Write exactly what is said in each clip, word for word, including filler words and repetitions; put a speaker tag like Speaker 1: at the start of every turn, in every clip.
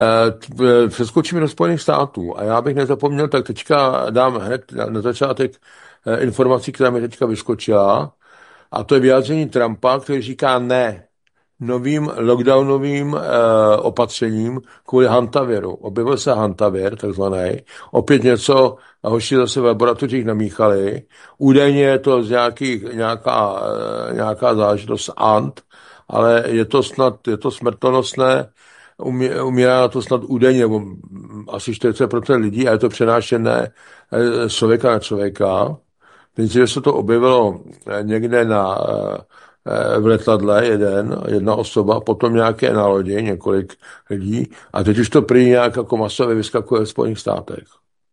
Speaker 1: Přeskočíme do Spojených států a já bych nezapomněl, tak teďka dám hned na, na začátek informací, která mi teďka vyskočila, a to je vyjádření Trumpa, který říká ne novým lockdownovým e, opatřením kvůli hantaviru. Objevil se hantavir, takzvaný. Opět něco, hoši zase v laboratořích namíchali. Údajně je to z nějakých, nějaká, e, nějaká záležitost ant, ale je to snad, je to smrtonosné, umí, umírá na to snad údajně, nebo asi čtyřicet procent lidí a je to přenášené e, z člověka na člověka. Nejdříve se to objevilo někde na v letadle jeden, jedna osoba, potom nějaké na lodi, několik lidí a teď už to prý nějak jako masově vyskakuje v Spojených státech.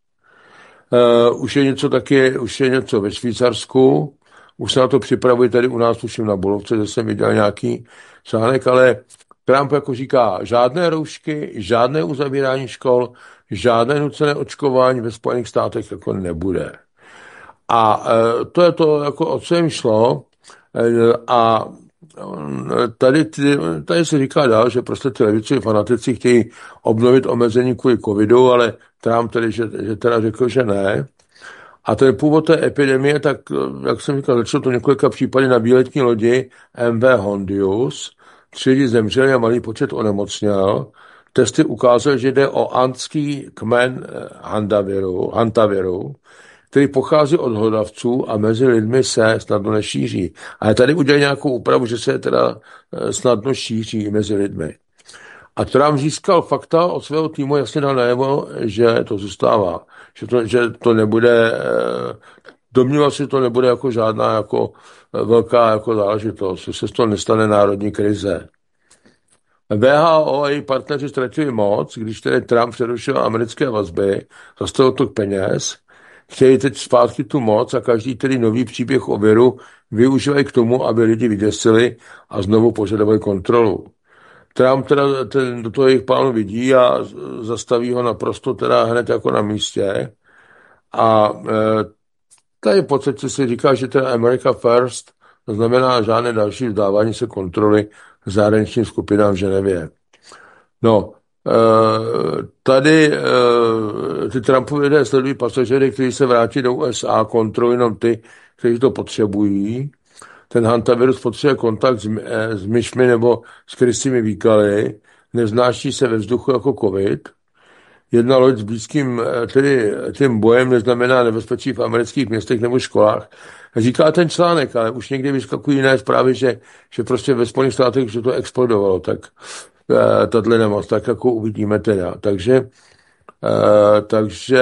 Speaker 1: Uh, už je něco taky, už je něco ve Švýcarsku, už se na to připravují tady u nás, tuším na Bulovce, že jsem viděl nějaký článek, ale Trump jako říká, žádné roušky, žádné uzavírání škol, žádné nucené očkování ve Spojených státech jako nebude. A uh, to je to, jako o co jim šlo. A tady, tady se říká dál, že prostě ty levicoví fanatici chtějí obnovit omezení kvůli covidu, ale Trump tedy, že, že teda řekl, že ne. A ten původ té epidemie, tak jak jsem říkal, začalo to několika případy na výletní lodi M V Hondius. Tři lidi zemřeli a malý počet onemocněl. Testy ukázaly, že jde o antský kmen hantaviru, hantaviru, který pochází od hlodavců a mezi lidmi se snadno nešíří. Ale tady udělají nějakou úpravu, že se teda snadno šíří mezi lidmi. A Trump získal fakta od svého týmu, jasně dal najevo, že to zůstává. Že to, že to nebude, domníval si, že to nebude jako žádná jako velká jako záležitost, že se z toho nestane národní krize. W H O a její partneři ztratili moc, když tedy Trump přerušil americké vazby, zastavil tok peněz, chtějí teď zpátky tu moc a každý tedy nový příběh o viru využívají k tomu, aby lidi vyděsili a znovu požadovali kontrolu. Trump teda ten, do toho jejich plánu vidí a zastaví ho naprosto teda hned jako na místě. A e, tady v podstatě se říká, že teda America First, to znamená žádné další vzdávání se kontroly zahraničním skupinám v Ženevě. No, tady ty Trumpovi lidé sledují pasažéry, kteří se vrátí do U S A, kontrolují jenom ty, kteří to potřebují. Ten hantavirus potřebuje kontakt s, s myšmi nebo s krysími výkaly, neznáší se ve vzduchu jako covid. Jedna loď s blízkým tedy tím bojem neznamená nebezpečí v amerických městech nebo školách. Říká ten článek, ale už někdy vyskakují jiné zprávy, že, že prostě ve Spojených státech že to explodovalo, tak tato nemoc, tak jako uvidíme teda. Takže, takže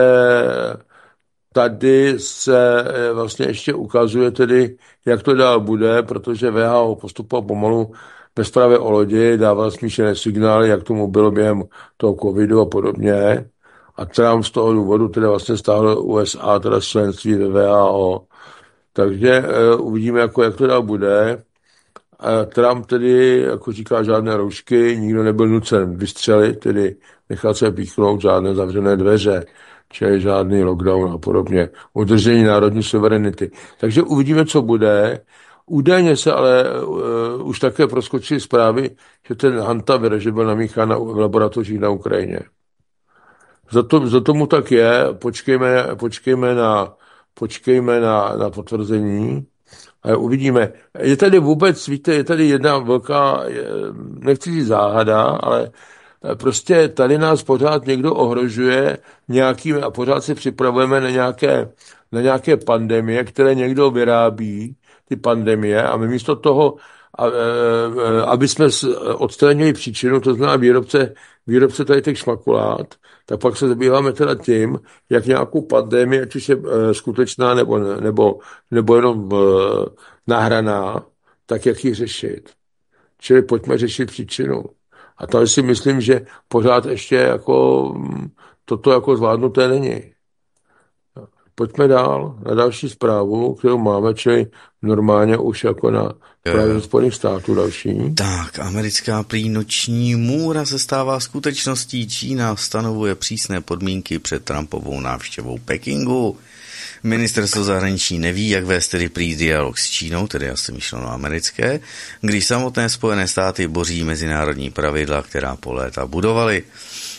Speaker 1: tady se vlastně ještě ukazuje tedy, jak to dál bude, protože W H O postupoval pomalu bez zprávy o lodi, dával smíšené signály, jak tomu bylo během toho covidu a podobně. A Trump z toho důvodu teda vlastně stáhl U S A, teda členství ve W H O. Takže uvidíme, jako, jak to dál bude. A Trump tedy, jako říká, žádné roušky, nikdo nebyl nucen vystřelit, tedy nechat se píchnout, žádné zavřené dveře, čili žádný lockdown a podobně, udržení národní suverenity. Takže uvidíme, co bude. Údajně se ale uh, už také proskočily zprávy, že ten hantavir, že byl namíchán v laboratořích na Ukrajině. Za, to, za tomu tak je, počkejme, počkejme, na, počkejme na, na potvrzení. A uvidíme. Je tady vůbec, víte, je tady jedna velká, nechci říct záhada, ale prostě tady nás pořád někdo ohrožuje nějakým a pořád se připravujeme na nějaké, na nějaké pandemie, které někdo vyrábí, ty pandemie, a my místo toho, aby jsme odstranili příčinu, to znamená výrobce, výrobce tady těch šmakulát, tak pak se zabýváme teda tím, jak nějakou pandemii, ať už je e, skutečná nebo, nebo, nebo jenom e, nahraná, tak jak ji řešit. Čili pojďme řešit příčinu. A tady si myslím, že pořád ještě jako toto jako zvládnuté není. Pojďme dál na další zprávu, kterou máme, čili normálně už jako na právě Spojených států další.
Speaker 2: Tak, americká prý noční můra se stává skutečností. Čína stanovuje přísné podmínky před Trumpovou návštěvou Pekingu. Ministerstvo zahraničí neví, jak vést tedy prý dialog s Čínou, tedy asi myšleno americké, když samotné Spojené státy boří mezinárodní pravidla, která po léta budovaly.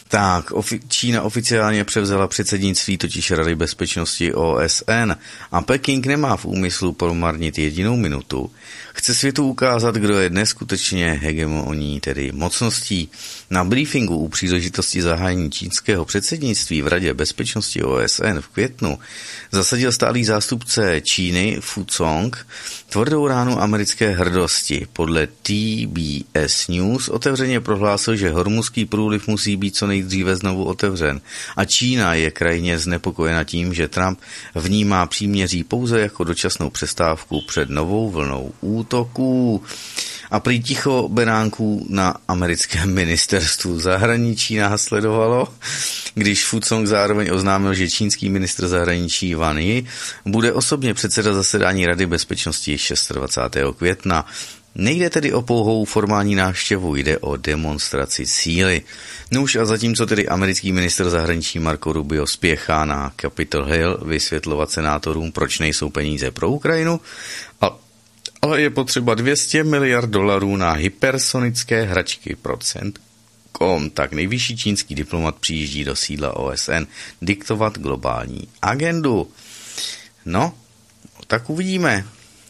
Speaker 2: Tak, ofi- Čína oficiálně převzala předsednictví totiž Rady bezpečnosti O S N a Peking nemá v úmyslu promarnit jedinou minutu. Chce světu ukázat, kdo je dnes skutečně hegemonní, tedy mocností. Na briefingu u příležitosti zahájení čínského předsednictví v Radě bezpečnosti O S N v květnu zasadil stálý zástupce Číny Fu Song tvrdou ránu americké hrdosti. Podle T B S News otevřeně prohlásil, že Hormuzský průliv musí být co nejdříve znovu otevřen a Čína je krajně znepokojena tím, že Trump vnímá příměří pouze jako dočasnou přestávku před novou vlnou útoků. A prý ticho beránků na americkém ministerstvu zahraničí následovalo, když Fu Song zároveň oznámil, že čínský ministr zahraničí Wang Yi bude osobně předsedat zasedání Rady bezpečnosti dvacátého šestého května. Nejde tedy o pouhou formální návštěvu, jde o demonstraci síly. Nuž a zatímco tedy americký ministr zahraničí Marco Rubio spěchá na Capitol Hill vysvětlovat senátorům, proč nejsou peníze pro Ukrajinu, a ale je potřeba dvě stě miliard dolarů na hypersonické hračky pro CENTCOM, tak nejvyšší čínský diplomat přijíždí do sídla O S N diktovat globální agendu. No, tak uvidíme.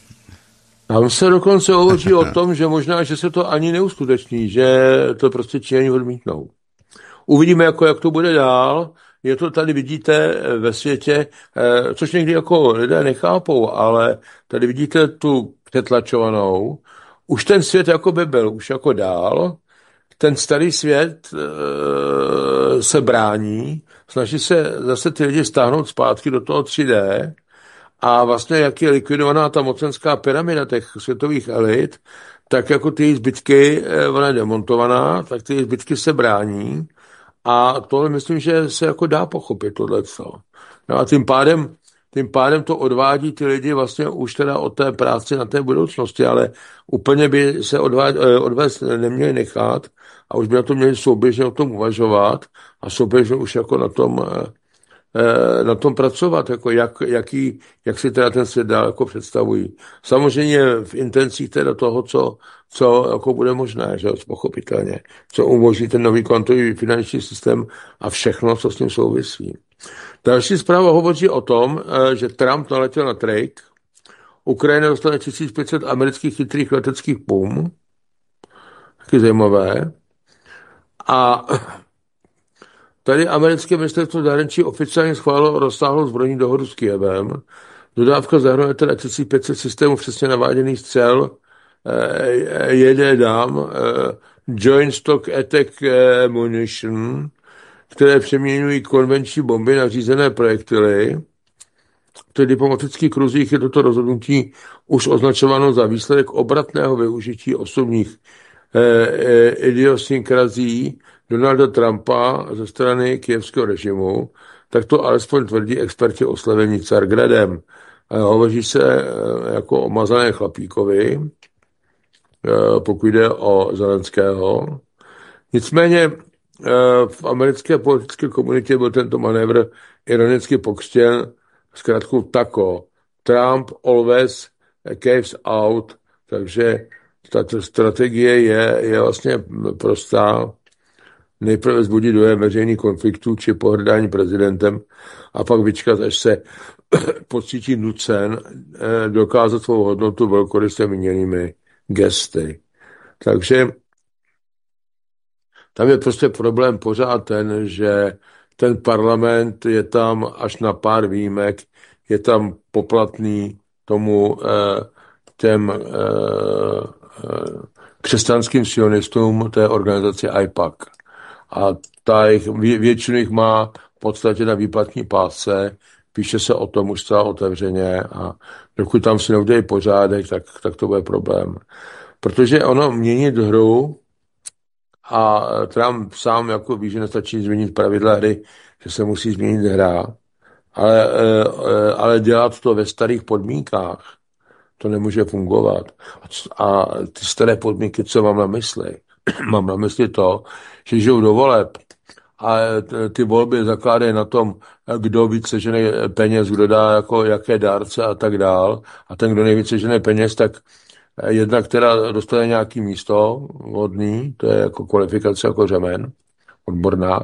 Speaker 1: Tam se dokonce hovoří o tom, že možná, že se to ani neuskuteční, že to prostě Číňani odmítnou. Uvidíme, jako, jak to bude dál. Je to tady, vidíte, ve světě, což někdy jako lidé nechápou, ale tady vidíte tu přetlačovanou. Už ten svět jako by byl, už jako dál. Ten starý svět e, se brání, snaží se zase ty lidi stáhnout zpátky do toho tři dé a vlastně jak je likvidovaná ta mocenská pyramida těch světových elit, tak jako ty zbytky, ona je demontovaná, tak ty zbytky se brání. A tohle myslím, že se jako dá pochopit tohleto. No a tím pádem, tím pádem to odvádí ty lidi vlastně už teda od té práce na té budoucnosti, ale úplně by se odvád, odvést neměli nechat a už by na to měli souběžně o tom uvažovat a souběžně už jako na tom, na tom pracovat, jako jak, jaký, jak si teda ten svět dál jako představují. Samozřejmě v intencích teda toho, co, co jako bude možné, že pochopitelně, co umožní ten nový kvantový finanční systém a všechno, co s ním souvisí. Další zpráva hovoří o tom, že Trump naletěl na trejk, Ukrajina dostane tisíc pět set amerických chytrých leteckých pum, taky zajímavé, a tady americké ministerstvo zahraničí oficiálně schválilo rozsáhlou zbrojní dohodu s Kyjevem. Dodávka zahrnuje teda tisíc pět set systémů přesně naváděných střel, J D D A M, Joint Stock Attack Munition, které přeměňují konvenční bomby na řízené projektily. V těch diplomatických kruzích je toto rozhodnutí už označováno za výsledek obratného využití osobních idiosynkrasií Donalda Trumpa ze strany kyjevského režimu, tak to alespoň tvrdí experti oslavení Cargradem. Hovoří se jako o mazané chlapíkovi, pokud jde o Zelenského. Nicméně v americké politické komunitě byl tento manévr ironicky pokřtěn zkrátkou tako. Trump always caves out, takže ta strategie je, je vlastně prostá. Nejprve vzbudit dojem veřejných konfliktů či pohrdání prezidentem a pak vyčkat, až se pocítí nucen dokázat svou hodnotu velkoryse míněnými gesty. Takže tam je prostě problém pořád ten, že ten parlament je tam až na pár výjimek, je tam poplatný tomu těm křesťanským sionistům té organizace I PAC. A ta jich, většinu jich má v podstatě na výplatní pásce, píše se o tom už zcela otevřeně a dokud tam si neudějí pořádek, tak, tak to bude problém. Protože ono měnit hru a Trump sám jako ví, že nestačí změnit pravidla hry, že se musí změnit hra, ale, ale dělat to ve starých podmínkách, to nemůže fungovat. A ty staré podmínky, co mám na mysli? Mám na mysli to, že žijou do voleb a ty volby zakládají na tom, kdo víc sežene peněz, kdo dá jako jaké dárce a tak dál. A ten, kdo nejvíce sežene peněz, tak jedna, která dostane nějaký místo hodný, to je jako kvalifikace jako řemen, odborná,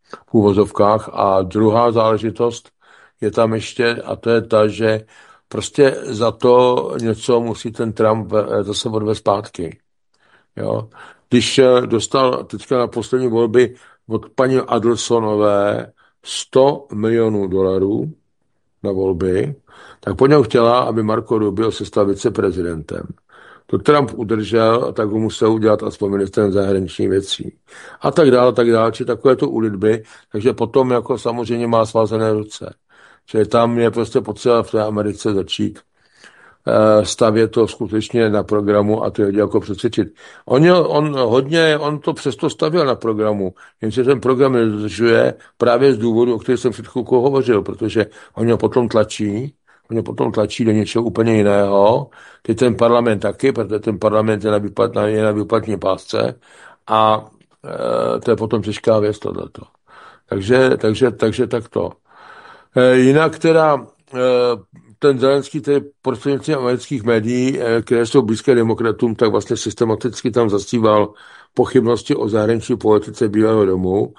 Speaker 1: v úvozovkách. A druhá záležitost je tam ještě, a to je ta, že prostě za to něco musí ten Trump zase odvést zpátky. Jo. Když dostal teďka na poslední volby od paní Adelsonové sto milionů dolarů na volby, tak po něm chtěla, aby Marco Rubio se stal viceprezidentem. To Trump udržel a tak ho musel udělat aspoň ministrem zahraničních věcí. A tak dále, tak dále, či takové to ulitby, takže potom jako samozřejmě má svázané ruce. Čili tam je prostě potřeba v té Americe začít stavět to skutečně na programu a ty lidi jako přesvědčit. On, on hodně, on to přesto stavěl na programu, jenže ten program nedodržuje právě z důvodu, o kterém jsem před chvilkou hovořil, protože on ho potom tlačí, on ho potom tlačí do něčeho úplně jiného. Teď ten parlament taky, protože ten parlament je na, výplat, je na výplatní pásce a e, to je potom těžká věc tohleto. Takže, takže, takže takto. E, jinak teda e, ten Zelenský, tedy prostřednictvím amerických médií, které jsou blízké demokratům, tak vlastně systematicky tam zastíval pochybnosti o zahraniční politice Bílého domu.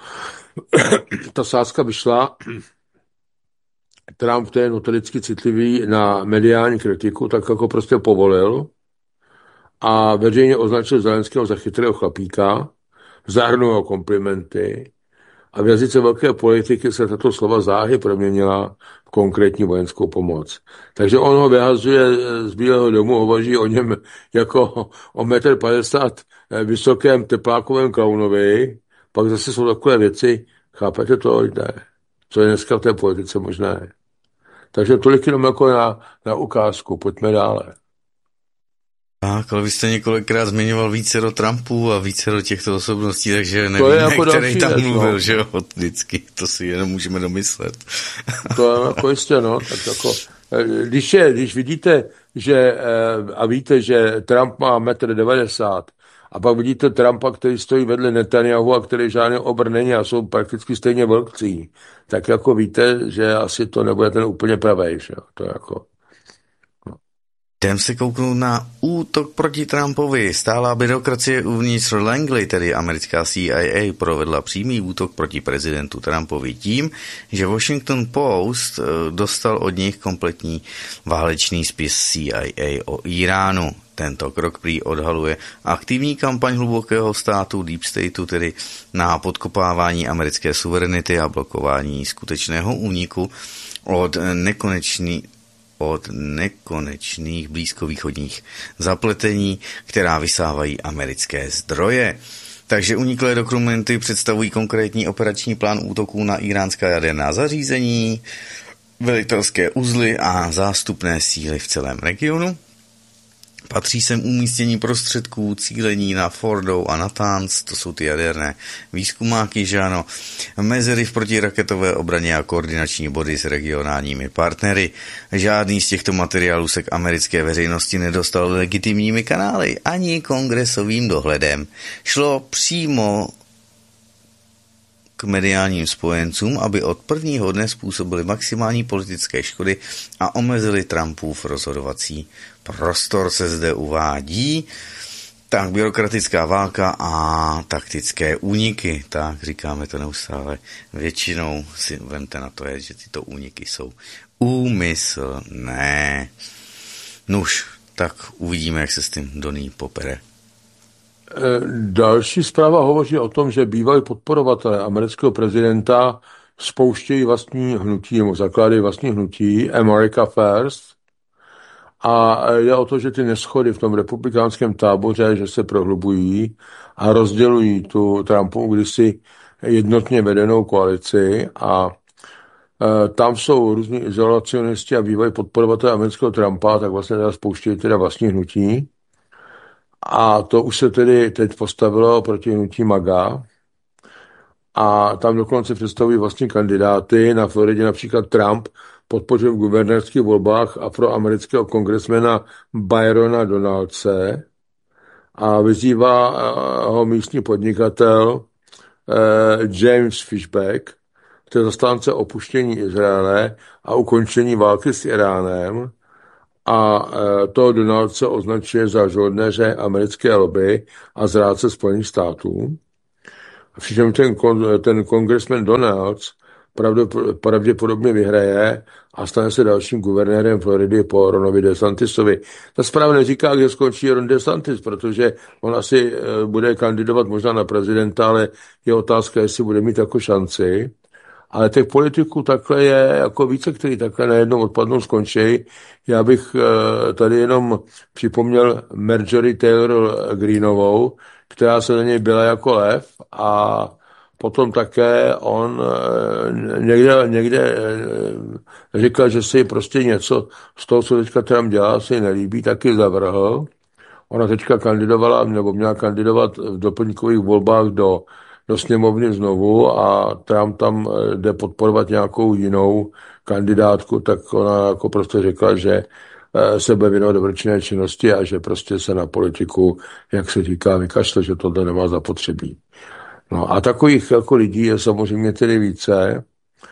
Speaker 1: Ta sázka vyšla. Trump, který je notoricky citlivý na mediální kritiku, tak jako prostě povolil a veřejně označil Zelenského za chytrého chlapíka, zahrnul komplimenty a v jazyce velké politiky se tato slova záhy proměnila v konkrétní vojenskou pomoc. Takže on ho vyhazuje z Bílého domu, hovoří o něm jako o metr padesát vysokém teplákovém klaunovi, pak zase jsou takové věci, chápete to, ne? Co je dneska v té politice možné. Takže tolik jenom jako na, na ukázku, pojďme dále.
Speaker 2: Tak, ale vy jste několikrát zmiňoval více do Trumpu a více do těchto osobností, takže nevím,
Speaker 1: to je jako
Speaker 2: který tam
Speaker 1: věc,
Speaker 2: mluvil,
Speaker 1: no.
Speaker 2: Že jo, vždycky, to si jenom můžeme domyslet.
Speaker 1: To je jako jistě, no, tak jako, když, je, když vidíte, že, a víte, že Trump má metr devadesát a pak vidíte Trumpa, který stojí vedle Netanyahu a který žádný obr není a jsou prakticky stejně velcí, tak jako víte, že asi to nebude ten úplně pravej, že jo, to jako...
Speaker 2: Jdem se kouknout na útok proti Trumpovi. Stálá byrokracie uvnitř Langley, tedy americká C I A, provedla přímý útok proti prezidentu Trumpovi tím, že Washington Post dostal od nich kompletní válečný spis C I A o Iránu. Tento krok prý odhaluje aktivní kampaň hlubokého státu, Deep Stateu, tedy na podkopávání americké suverenity a blokování skutečného úniku od nekonečný od nekonečných blízkovýchodních zapletení, která vysávají americké zdroje. Takže uniklé dokumenty představují konkrétní operační plán útoků na iránská jaderná zařízení, velitelské uzly a zástupné síly v celém regionu. Patří sem umístění prostředků, cílení na Fordo a Natanz, to jsou ty jaderné výzkumáky, že ano, mezery v protiraketové obraně a koordinační body s regionálními partnery. Žádný z těchto materiálů se k americké veřejnosti nedostal legitimními kanály ani kongresovým dohledem. Šlo přímo k mediálním spojencům, aby od prvního dne způsobili maximální politické škody a omezili Trumpův rozhodovací prostor, se zde uvádí. Tak byrokratická válka a taktické úniky, tak říkáme to neustále. Většinou si vemte na to, že tyto úniky jsou úmyslné. Nuž, tak uvidíme, jak se s tím Donny popere.
Speaker 1: Další zpráva hovoří o tom, že bývalí podporovatelé amerického prezidenta spouštějí vlastní hnutí, nebo zakládají vlastní hnutí America First. A jde o to, že ty neschody v tom republikánském táboře, že se prohlubují a rozdělují tu Trumpovu kdysi jednotně vedenou koalici a e, tam jsou různí izolacionisti a bývalí podporovatelé amerického Trumpa, tak vlastně teda spouštějí teda vlastní hnutí. A to už se tedy teď postavilo proti hnutí MAGA a tam dokonce představují vlastní kandidáty. Na Floridě například Trump podpořil v guvernérských volbách afroamerického kongresmena Byrona Donaldse a vyzývá ho místní podnikatel James Fishback, který je zastánce opuštění Izraele a ukončení války s Iránem, a to Donaldse označuje za žoldnéře americké lobby a zrádce Spojených států. přičemž ten, ten kongresmen Donalds pravděpodobně vyhraje a stane se dalším guvernérem Floridy po Ronovi DeSantisovi. Ta zpráva neříká, kde skončí Ron DeSantis, protože on asi bude kandidovat možná na prezidenta, ale je otázka, jestli bude mít jako šanci. Ale těch politiků takhle je jako více, kteří takhle najednou odpadnou, skončí. Já bych tady jenom připomněl Marjorie Taylor Greeneovou, která se na něj byla jako lev a potom také on někde, někde říkal, že si prostě něco z toho, co teďka Trump dělá, si nelíbí, taky zavrhl. Ona teďka kandidovala, nebo měla kandidovat v doplňkových volbách do, do sněmovny znovu a Trump tam jde podporovat nějakou jinou kandidátku, tak ona jako prostě řekla, že se bude věnovat dobročinné činnosti a že prostě se na politiku, jak se říká, vykašle, že tohle nemá zapotřebí. No a takových jako lidí je samozřejmě tedy více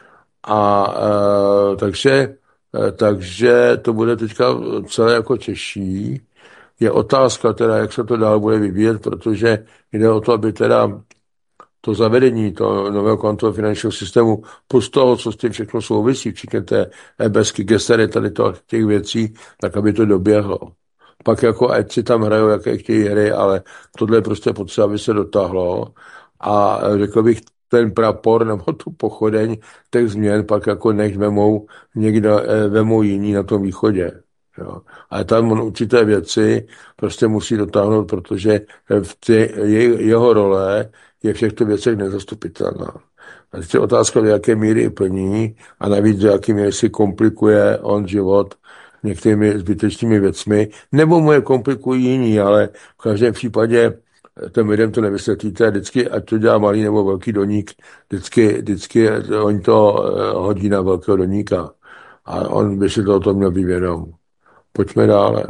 Speaker 1: a e, takže, e, takže to bude teďka celé jako těžší. Je otázka teda, jak se to dál bude vyvíjet, protože jde o to, aby teda to zavedení toho nového kvantového finančního systému plus toho, co s tím všechno souvisí, včetně té ebesky, gesery, tady to, těch věcí, tak aby to doběhlo. Pak jako ať si tam hrajou, jaké chtějí hry, ale tohle je prostě potřeba, aby se dotáhlo. A řekl bych, ten prapor nebo tu pochodeň těch změn pak jako nech vemou někde, vemou jiní na tom východě. Jo. Ale tam on určité věci prostě musí dotáhnout, protože v ty, je, jeho role je v těchto věcech nezastupitelná. A teď je otázka, do jaké míry plní a navíc do jaké míry si komplikuje on život některými zbytečnými věcmi, nebo mu je komplikují jiní, ale v každém případě těm lidem to nevysvětlíte, vždycky, ať to dělá malý nebo velký doník, vždycky, vždycky oni to hodí na velkého doníka. A on by si to o tom měl být vědom. Pojďme dále.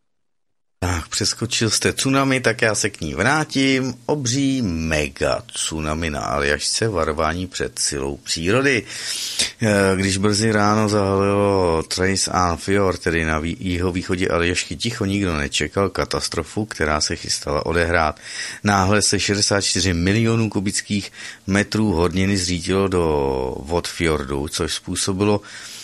Speaker 2: Tak, přeskočil jste tsunami, tak já se k ní vrátím. Obří mega tsunami na Aljašce, varování před silou přírody. Když brzy ráno zahalilo Trace and Fjord, tedy na jihovýchodě Aljašky, ticho, nikdo nečekal katastrofu, která se chystala odehrát. Náhle se šedesát čtyři milionů kubických metrů horniny zřítilo do vod fjordu, což způsobilo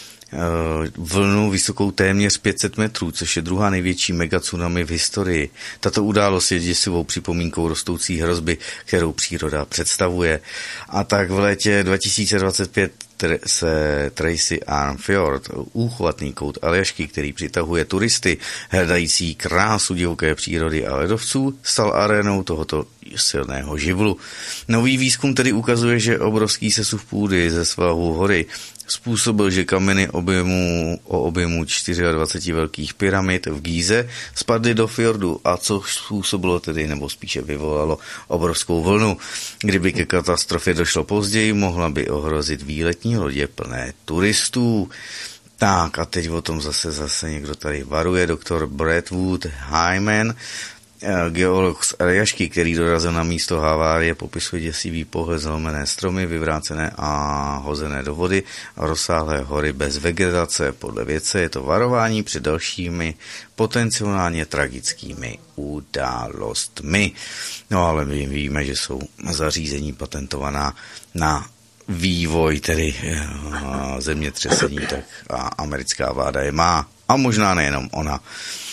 Speaker 2: vlnu vysokou téměř pět set metrů, což je druhá největší megatsunami v historii. Tato událost je děsivou připomínkou rostoucí hrozby, kterou příroda představuje. A tak v létě dva tisíce dvacet pět se Tracy and Fjord, úchvatný kout Aljašky, který přitahuje turisty hledající krásu divoké přírody a ledovců, stal arénou tohoto silného živlu. Nový výzkum tedy ukazuje, že obrovský sesuv půdy ze svahu hory způsobil, že kameny objemu, o objemu dvacet čtyři velkých pyramid v Gíze spadly do fjordu, a co způsobilo tedy, nebo spíše vyvolalo obrovskou vlnu. Kdyby ke katastrofě došlo později, mohla by ohrozit výletní lodě plné turistů. Tak a teď o tom zase zase někdo tady varuje, doktor Bradwood Hyman, geolog z Aljašky, který dorazil na místo havárie, popisuje děsivý pohled, zlomené stromy, vyvrácené a hozené do vody a rozsáhlé hory bez vegetace. Podle vědce je to varování před dalšími potenciálně tragickými událostmi. No ale my víme, že jsou zařízení patentovaná na vývoj, tedy zemětřesení, tak a americká vláda je má. A možná nejenom ona.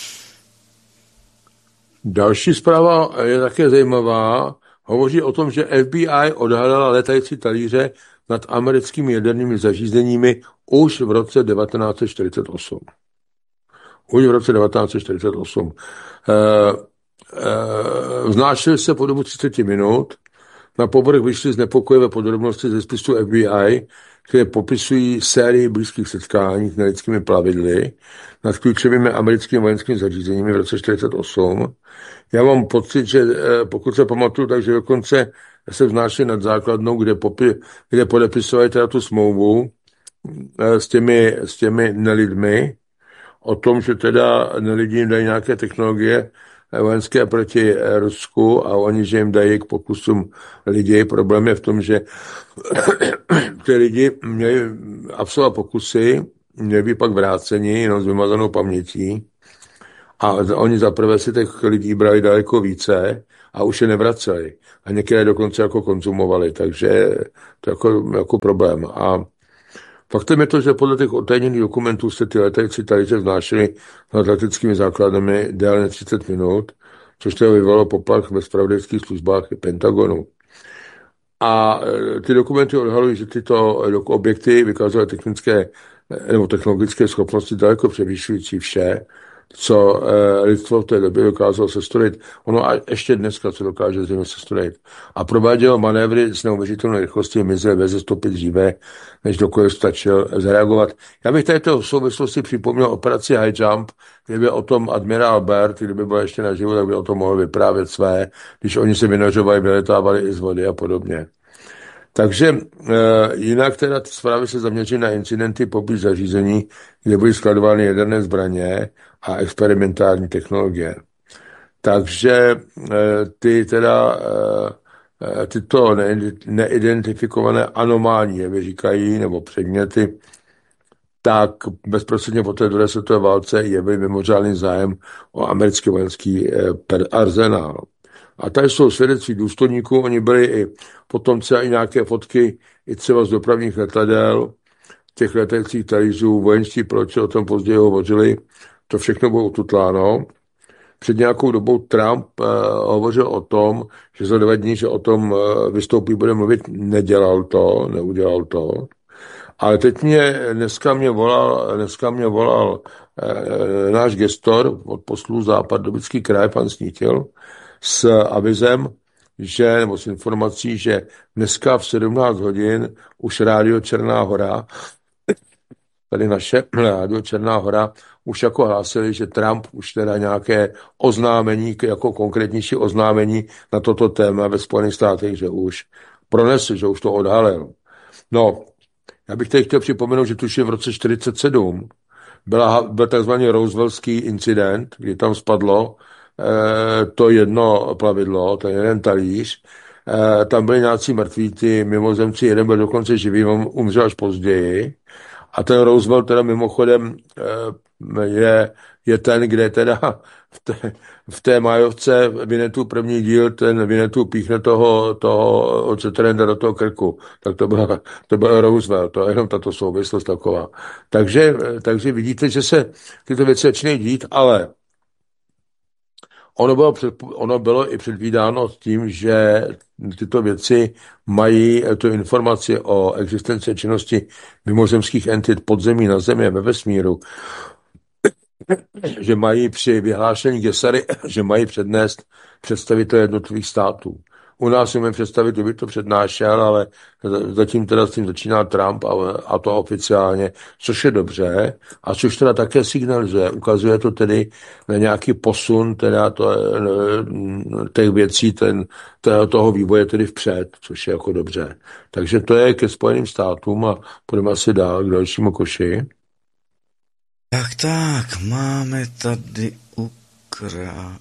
Speaker 1: Další zpráva je také zajímavá. Hovoří o tom, že F B I odhalila letající talíře nad americkými jadernými zařízeními už v roce devatenáct set čtyřicet osm. Už v roce devatenáct set čtyřicet osm. E, e, vznášeli se po dobu třicet minut. Na povrch vyšly znepokojivé podrobnosti ze spisu F B I, které popisují sérii blízkých setkání s nelidskými plavidly nad klíčovými americkými vojenskými zařízeními v roce čtyřicet osm. Já mám pocit, že pokud se pamatuju, takže dokonce se vznášeli nad základnou, kde, popi, kde podepisovali teda tu smlouvu s těmi, s těmi nelidmi o tom, že teda nelidi jim dají nějaké technologie vojenské proti Rusku a oni, že jim dají k pokusům lidí. Problém je v tom, že ty lidi měli absolvovat pokusy, měli by pak vráceni jenom s vymazanou pamětí a oni zaprvé si těch lidí brali daleko více a už je nevraceli. A některé dokonce jako konzumovali, takže to je jako, jako problém. A faktem je to, že podle těch otajněných dokumentů se ty letající talíře vznášely nad leteckými základnami déle než třicet minut, což to vyvolalo poplach ve zpravodajských službách i Pentagonu. A ty dokumenty odhalují, že tyto objekty vykazovaly technické nebo technologické schopnosti daleko převyšující vše, co lidstvo v té době dokázalo sestrojit. Ono a ještě dneska se dokáže zřejmě sestrojit. A provádělo manévry s neuvěřitelnou rychlostí, mizely ve zestupy dříve, než dokoliv stačil zareagovat. Já bych této souvislosti připomněl operaci High Jump, kdyby o tom admirál Byrd, kdyby byl ještě naživu, tak by o tom mohl vyprávět své, když oni se vynořovali, vyletávali i z vody a podobně. Takže e, jinak teda ty zprávy se zaměří na incidenty poblíž zařízení, kde byly skladovány jaderné zbraně a experimentální technologie. Takže e, ty teda e, tyto ne, neidentifikované anomální jevy říkají, nebo předměty, tak bezprostředně po té druhé světové válce jevy mimořádný zájem o americký vojenský e, arzenál. A tady jsou svědectví důstojníků, oni byli i potomci a i nějaké fotky i třeba z dopravních letadel, těch letajících talířů, vojenští piloti o tom později hovořili, to všechno bylo ututláno. Před nějakou dobou Trump uh, hovořil o tom, že za dva dní, že o tom uh, vystoupí, bude mluvit, nedělal to, neudělal to. Ale teď mě, dneska mě volal, dneska mě volal uh, náš gestor od poslu Západobický kraj, pan Snítil, s avizem, že, nebo s informací, že dneska v sedmnáct hodin už rádio Černá Hora, tady naše rádio Černá Hora, už jako hlásili, že Trump už teda nějaké oznámení, jako konkrétnější oznámení na toto téma ve Spojených státech, že už pronesl, že už to odhalil. No, já bych tady chtěl připomenout, že tuším v roce čtyřicet sedm byla, byl takzvaný Rooseveltský incident, kdy tam spadlo to jedno plavidlo, ten jeden talíř, tam byli nějací mrtví, ty mimozemci, jeden byl dokonce živý, on umřel až později. A ten Roosevelt teda mimochodem je, je ten, kde teda v té, v té májovce Vinetu první díl, ten Vinetu píchne toho, toho Cetrenda do toho krku. Tak to byl, to byl Roosevelt, to je jenom tato souvislost taková. Takže, takže vidíte, že se tyto věci začínají dít, ale Ono bylo, před, ono bylo i předvídáno tím, že tyto věci mají tu informaci o existenci činnosti mimozemských entit podzemí na zemi a ve vesmíru, že mají při vyhlášení Gesary, že mají přednést představitel jednotlivých států. U nás si můžeme představit, kdo by to přednášel, ale zatím teda s tím začíná Trump a, a to oficiálně, což je dobře a což teda také signalizuje. Ukazuje to tedy na nějaký posun teda to, těch věcí, ten, toho vývoje tedy vpřed, což je jako dobře. Takže to je ke Spojeným státům a půjdeme asi dál k dalšímu koši.
Speaker 2: Tak, tak, máme tady Ukra...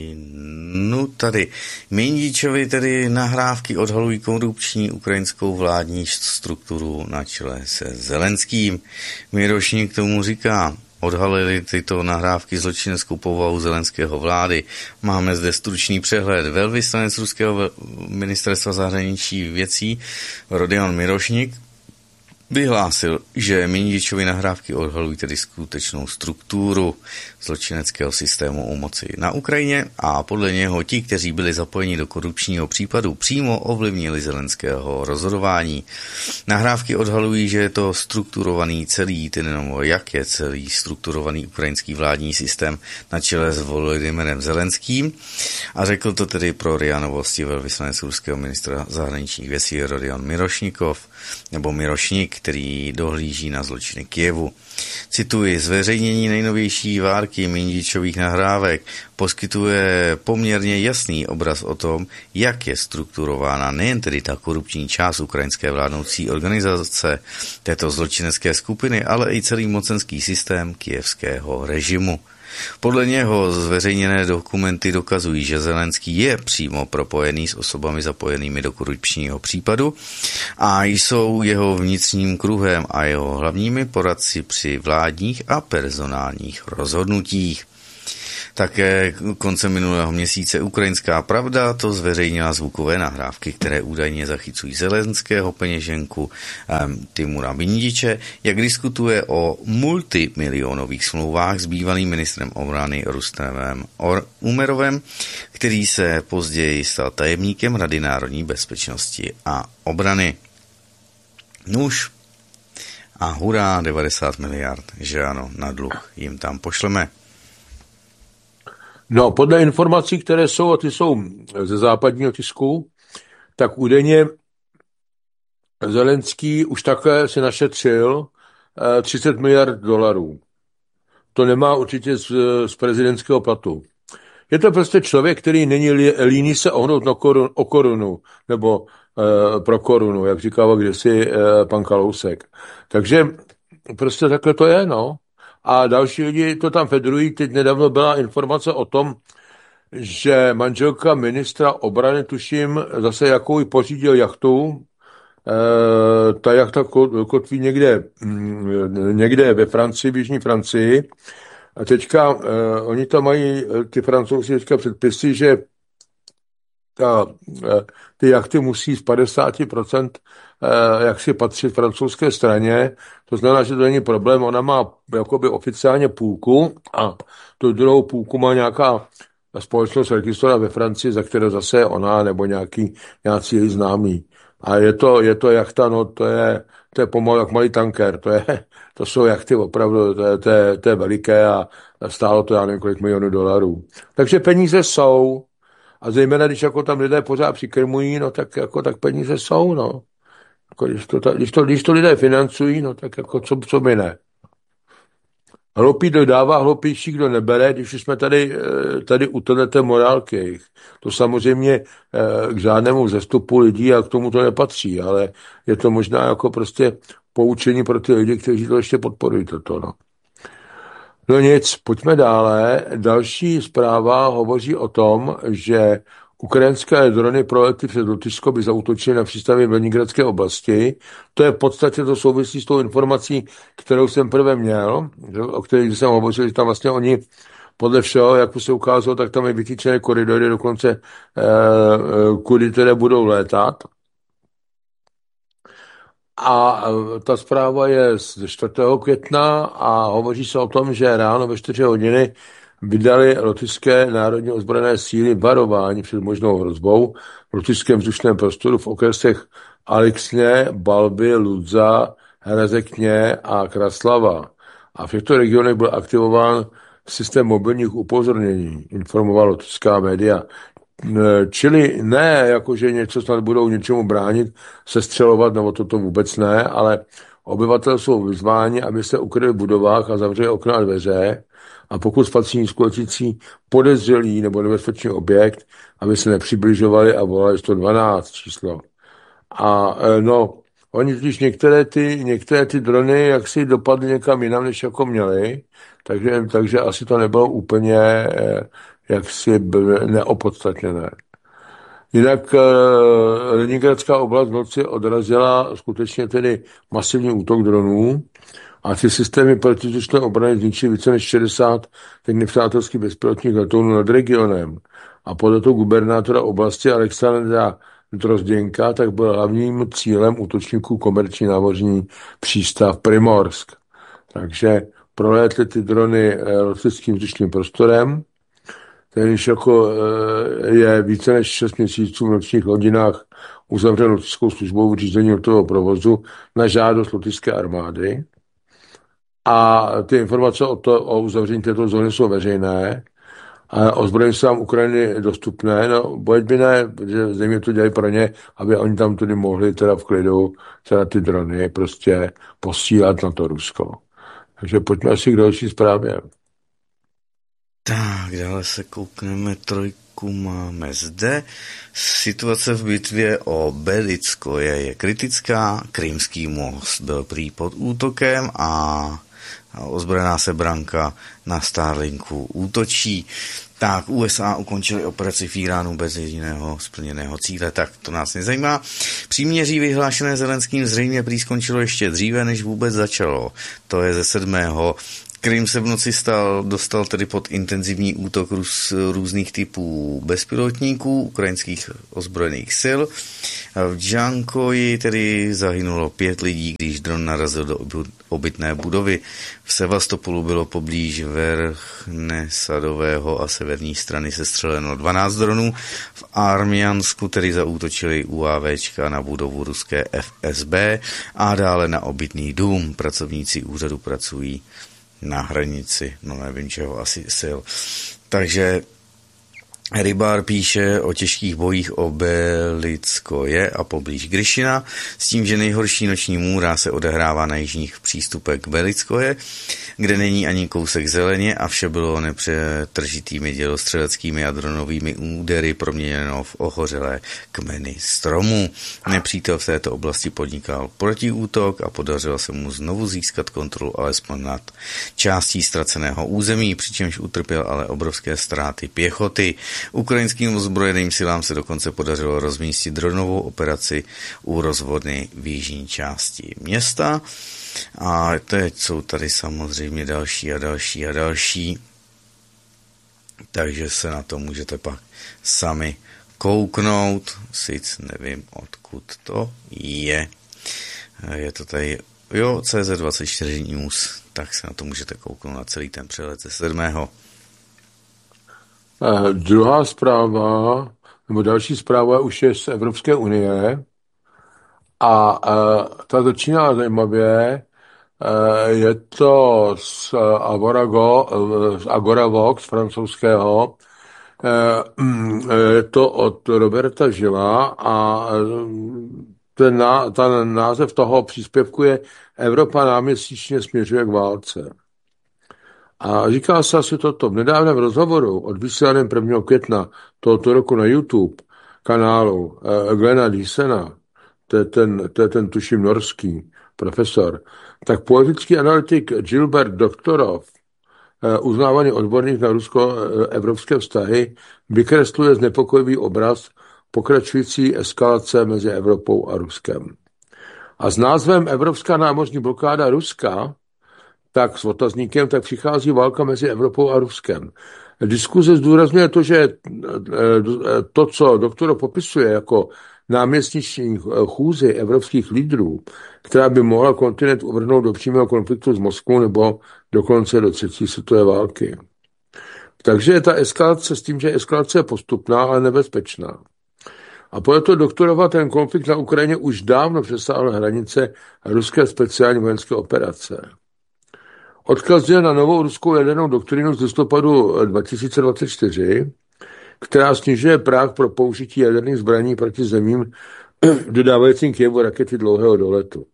Speaker 2: No tady. Mindíčovi tedy nahrávky odhalují korupční ukrajinskou vládní strukturu na čele se Zelenským. Mirošník k tomu říká, odhalili tyto nahrávky zločineckou povahu zelenského vlády. Máme zde stručný přehled. Velvyslanec ruského ministerstva zahraničí věcí Rodion Mirošník vyhlásil, že Mindičovy nahrávky odhalují tedy skutečnou strukturu zločineckého systému u moci na Ukrajině a podle něho ti, kteří byli zapojeni do korupčního případu, přímo ovlivnili Zelenského rozhodování. Nahrávky odhalují, že je to strukturovaný celý, tedy nebo jak je celý strukturovaný ukrajinský vládní systém na čele s Volodymyrem Zelenským a řekl to tedy pro R I A Novosti velvyslanec ruského ministra zahraničních věcí Rodion Mirošnikov nebo Mirošník, který dohlíží na zločiny Kyjevu. Cituji, zveřejnění nejnovější várky Mindičových nahrávek poskytuje poměrně jasný obraz o tom, jak je strukturována nejen tedy ta korupční část ukrajinské vládnoucí organizace této zločinecké skupiny, ale i celý mocenský systém kyjevského režimu. Podle něho zveřejněné dokumenty dokazují, že Zelenský je přímo propojený s osobami zapojenými do korupčního případu a jsou jeho vnitřním kruhem a jeho hlavními poradci při vládních a personálních rozhodnutích. Také koncem minulého měsíce Ukrajinská pravda to zveřejnila zvukové nahrávky, které údajně zachycují Zelenského, peněženku Timura Bindiče, jak diskutuje o multimilionových smlouvách s bývalým ministrem obrany Rustemem Umerovem, který se později stal tajemníkem Rady národní bezpečnosti a obrany. Nuž a hurá, devadesát miliard, že ano, na dluh jim tam pošleme.
Speaker 1: No, podle informací, které jsou, a ty jsou ze západního tisku, tak údajně Zelenský už také si našetřil třicet miliard dolarů. To nemá určitě z, z prezidentského platu. Je to prostě člověk, který není líný se ohnout na korun, o korunu, nebo e, pro korunu, jak říkával kdysi e, pan Kalousek. Takže prostě takhle to je, no. A další lidi to tam federují. Teď nedávno byla informace o tom, že manželka ministra obrany, tuším, zase jakou pořídil jachtu. E, ta jachta kotví někde, někde ve Francii, v jižní Francii. A teďka uh, oni tam mají, ty Francouzi teďka předpisy, že ta, uh, ty jachty musí z padesát procent uh, jak si patřit francouzské straně. To znamená, že to není problém. Ona má jakoby oficiálně půlku a tu druhou půlku má nějaká společnost registrovaná ve Francii, za které zase ona nebo nějaký, nějací její známí. A je to, je to jachta, no to je, to je pomalu jak malý tanker, to, je, to jsou jachty opravdu, to je, to je, to je veliké a stálo to já nevím kolik milionů dolarů. Takže peníze jsou a zejména, když jako tam lidé pořád přikrmují, no tak jako tak peníze jsou, no. Jako, když, to, když, to, když to lidé financují, no tak jako co, co by ne. Hloupý dodává, hloupější kdo nebere, když už jsme tady, tady u této morálky. To samozřejmě k žádnému vzestupu lidí a k tomu to nepatří, ale je to možná jako prostě poučení pro ty lidi, kteří to ještě podporují toto. No. No nic, pojďme dále. Další zpráva hovoří o tom, že ukrajinské drony proletly před Lotyšsko, by zaútočily na přístavy v Leningradské oblasti. To je v podstatě, to souvisí s tou informací, kterou jsem prvé měl, o které jsem hovořil, že tam vlastně oni podle všeho, jak se ukázalo, tak tam je vytýčené koridory, dokonce eh, kudy které budou létat. A ta zpráva je z čtvrtého května a hovoří se o tom, že ráno ve čtyři hodiny vydali lotyšské národní ozbrojené síly varování před možnou hrozbou v lotyšském vzdušném prostoru v okresech Alexně, Balby, Ludza, Herezekně a Kraslava. A v těchto regionech byl aktivován systém mobilních upozornění, informovala lotyšská média. Čili ne, jakože něco snad budou něčemu bránit, sestřelovat, nebo toto vůbec ne, ale obyvatelé jsou vyzváni, aby se ukryli v budovách a zavřeli okna a dveře, a pokud spatří skutečný podezřelý nebo nebezpečný objekt, aby se nepřibližovali a volali sto dvanáct číslo. A no, oni totiž některé ty, některé ty drony jaksi dopadly někam jinam, než jako měli, takže, takže asi to nebylo úplně jaksi neopodstatněné. Jinak uh, Leningradská oblast v noci odrazila skutečně tedy masivní útok dronů a ty systémy protizdušné obrany zničily více než šedesát těch nepřátelských bezpilotních letounů nad regionem. A podle toho gubernátora oblasti Alexandra Drozděnka tak byl hlavním cílem útočníků komerční námořní přístav Primorsk. Takže prolétly ty drony lotyšským vzdušným prostorem, ten jako je více než šest měsíců v nočních hodinách uzavřen lotyšskou službou v řízení letového provozu na žádost lotyšské armády. A ty informace o, to, o uzavření této zóny jsou veřejné a ozbrojení silám Ukrajiny dostupné. No, bojeď by ne, že země to dělají pro ně, aby oni tam tedy mohli teda v klidu teda ty drony prostě posílat na to Rusko. Takže pojďme asi k další zprávě.
Speaker 2: Tak, dále se koukneme, trojku máme zde. Situace v bitvě o Belicko je, je kritická. Krymský most byl prý pod útokem a ozbrojená sebranka na Starlinku útočí. Tak, U S A ukončili operaci v Iránu bez jediného splněného cíle, tak to nás nezajímá. Příměří vyhlášené Zelenským zřejmě prý skončilo ještě dříve, než vůbec začalo. To je ze sedmého Krym se v noci stal, dostal tedy pod intenzivní útok růz, různých typů bezpilotníků ukrajinských ozbrojených sil. V Džankoji tedy zahynulo pět lidí, když dron narazil do obytné budovy. V Sevastopolu bylo poblíž Verchnesadového a severní strany sestřeleno dvanáct dronů. V Armiansku tedy zaútočili UAVčka na budovu ruské F S B a dále na obytný dům. Pracovníci úřadu pracují na hranici, no nevím čeho, asi sil. Takže Rybár píše o těžkých bojích o Belickoje a poblíž Gryšina, s tím, že nejhorší noční můra se odehrává na jižních přístupech k Belickoje, kde není ani kousek zeleně a vše bylo nepřetržitými dělostřeleckými a dronovými údery proměněno v ohořelé kmeny stromů. Nepřítel v této oblasti podnikal protiútok a podařilo se mu znovu získat kontrolu alespoň nad částí ztraceného území, přičemž utrpěl ale obrovské ztráty pěchoty. Ukrajinským ozbrojeným silám se dokonce podařilo rozmístit dronovou operaci u rozvodny v jižní části města. A teď jsou tady samozřejmě další a další a další. Takže se na to můžete pak sami kouknout. Sice nevím, odkud to je. Je to tady, jo, C Z dvacet čtyři News. Tak se na to můžete kouknout na celý ten přehled ze sedmého
Speaker 1: Uh, druhá zpráva, nebo další zpráva už je z Evropské unie a uh, ta začíná zajímavě. Uh, je to z uh, Agorago, uh, z Agoravox francouzského. Uh, je to od Roberta Žila a ten, ná, ten název toho příspěvku je Evropa náměsíčně směřuje k válce. A říká se asi toto. V nedávném rozhovoru odvysílaném prvního května tohoto roku na YouTube kanálu uh, Glena Dysena, to je ten, to je ten tuším norský profesor, tak politický analytik Gilbert Doktorov, uh, uznávaný odborník na rusko-evropské vztahy, vykresluje znepokojivý obraz pokračující eskalace mezi Evropou a Ruskem. A s názvem Evropská námořní blokáda Ruska tak s otazníkem, tak přichází válka mezi Evropou a Ruskem. Diskuze zdůrazňuje to, že to, co doktor popisuje jako náměsíční chůzi evropských lídrů, která by mohla kontinent uvrhnout do přímého konfliktu s Moskvou nebo dokonce do třetí světové války. Takže ta eskalace s tím, že eskalace je postupná, ale nebezpečná. A proto doktorova ten konflikt na Ukrajině už dávno přesáhl hranice ruské speciální vojenské operace. Odkazuje na novou ruskou jadernou doktrínu z listopadu dva tisíce dvacet čtyři, která snižuje práh pro použití jaderných zbraní proti zemím dodávajícím Kyjevu rakety dlouhého doletu.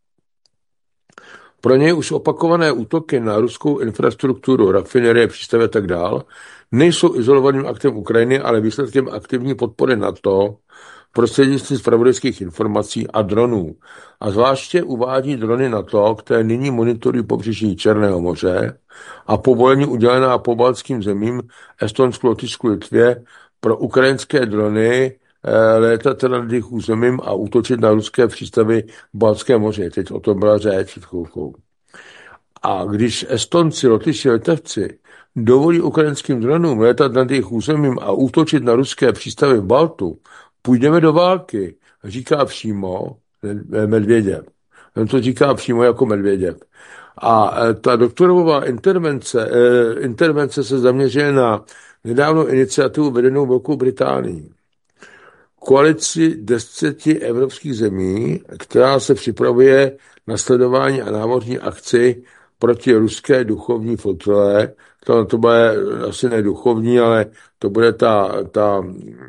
Speaker 1: Pro něj už opakované útoky na ruskou infrastrukturu, rafinerie, přístavy a tak dál nejsou izolovaným aktem Ukrajiny, ale výsledkem aktivní podpory NATO prostřednictvím zpravodajských informací a dronů. A zvláště uvádí drony NATO, které nyní monitorují pobřeží Černého moře a povolení udělená pobaltským zemím Estonsku, Lotyšsku, Litvě pro ukrajinské drony eh, létat nad jejich územím a útočit na ruské přístavy v Baltském moři. Teď o tom byla řeč před chvilkou. A když Estonci, Lotyši, Litevci dovolí ukrajinským dronům létat nad jejich územím a útočit na ruské přístavy v Baltu, půjdeme do války, říká přímo Medvěděv. On to říká přímo jako Medvěděv. A ta doktorová intervence, intervence se zaměřuje na nedávnou iniciativu vedenou Velkou Británií. Koalici deseti evropských zemí, která se připravuje na sledování a námořní akci proti ruské duchovní flotile. To, to bude asi ne duchovní, ale to bude ta, ta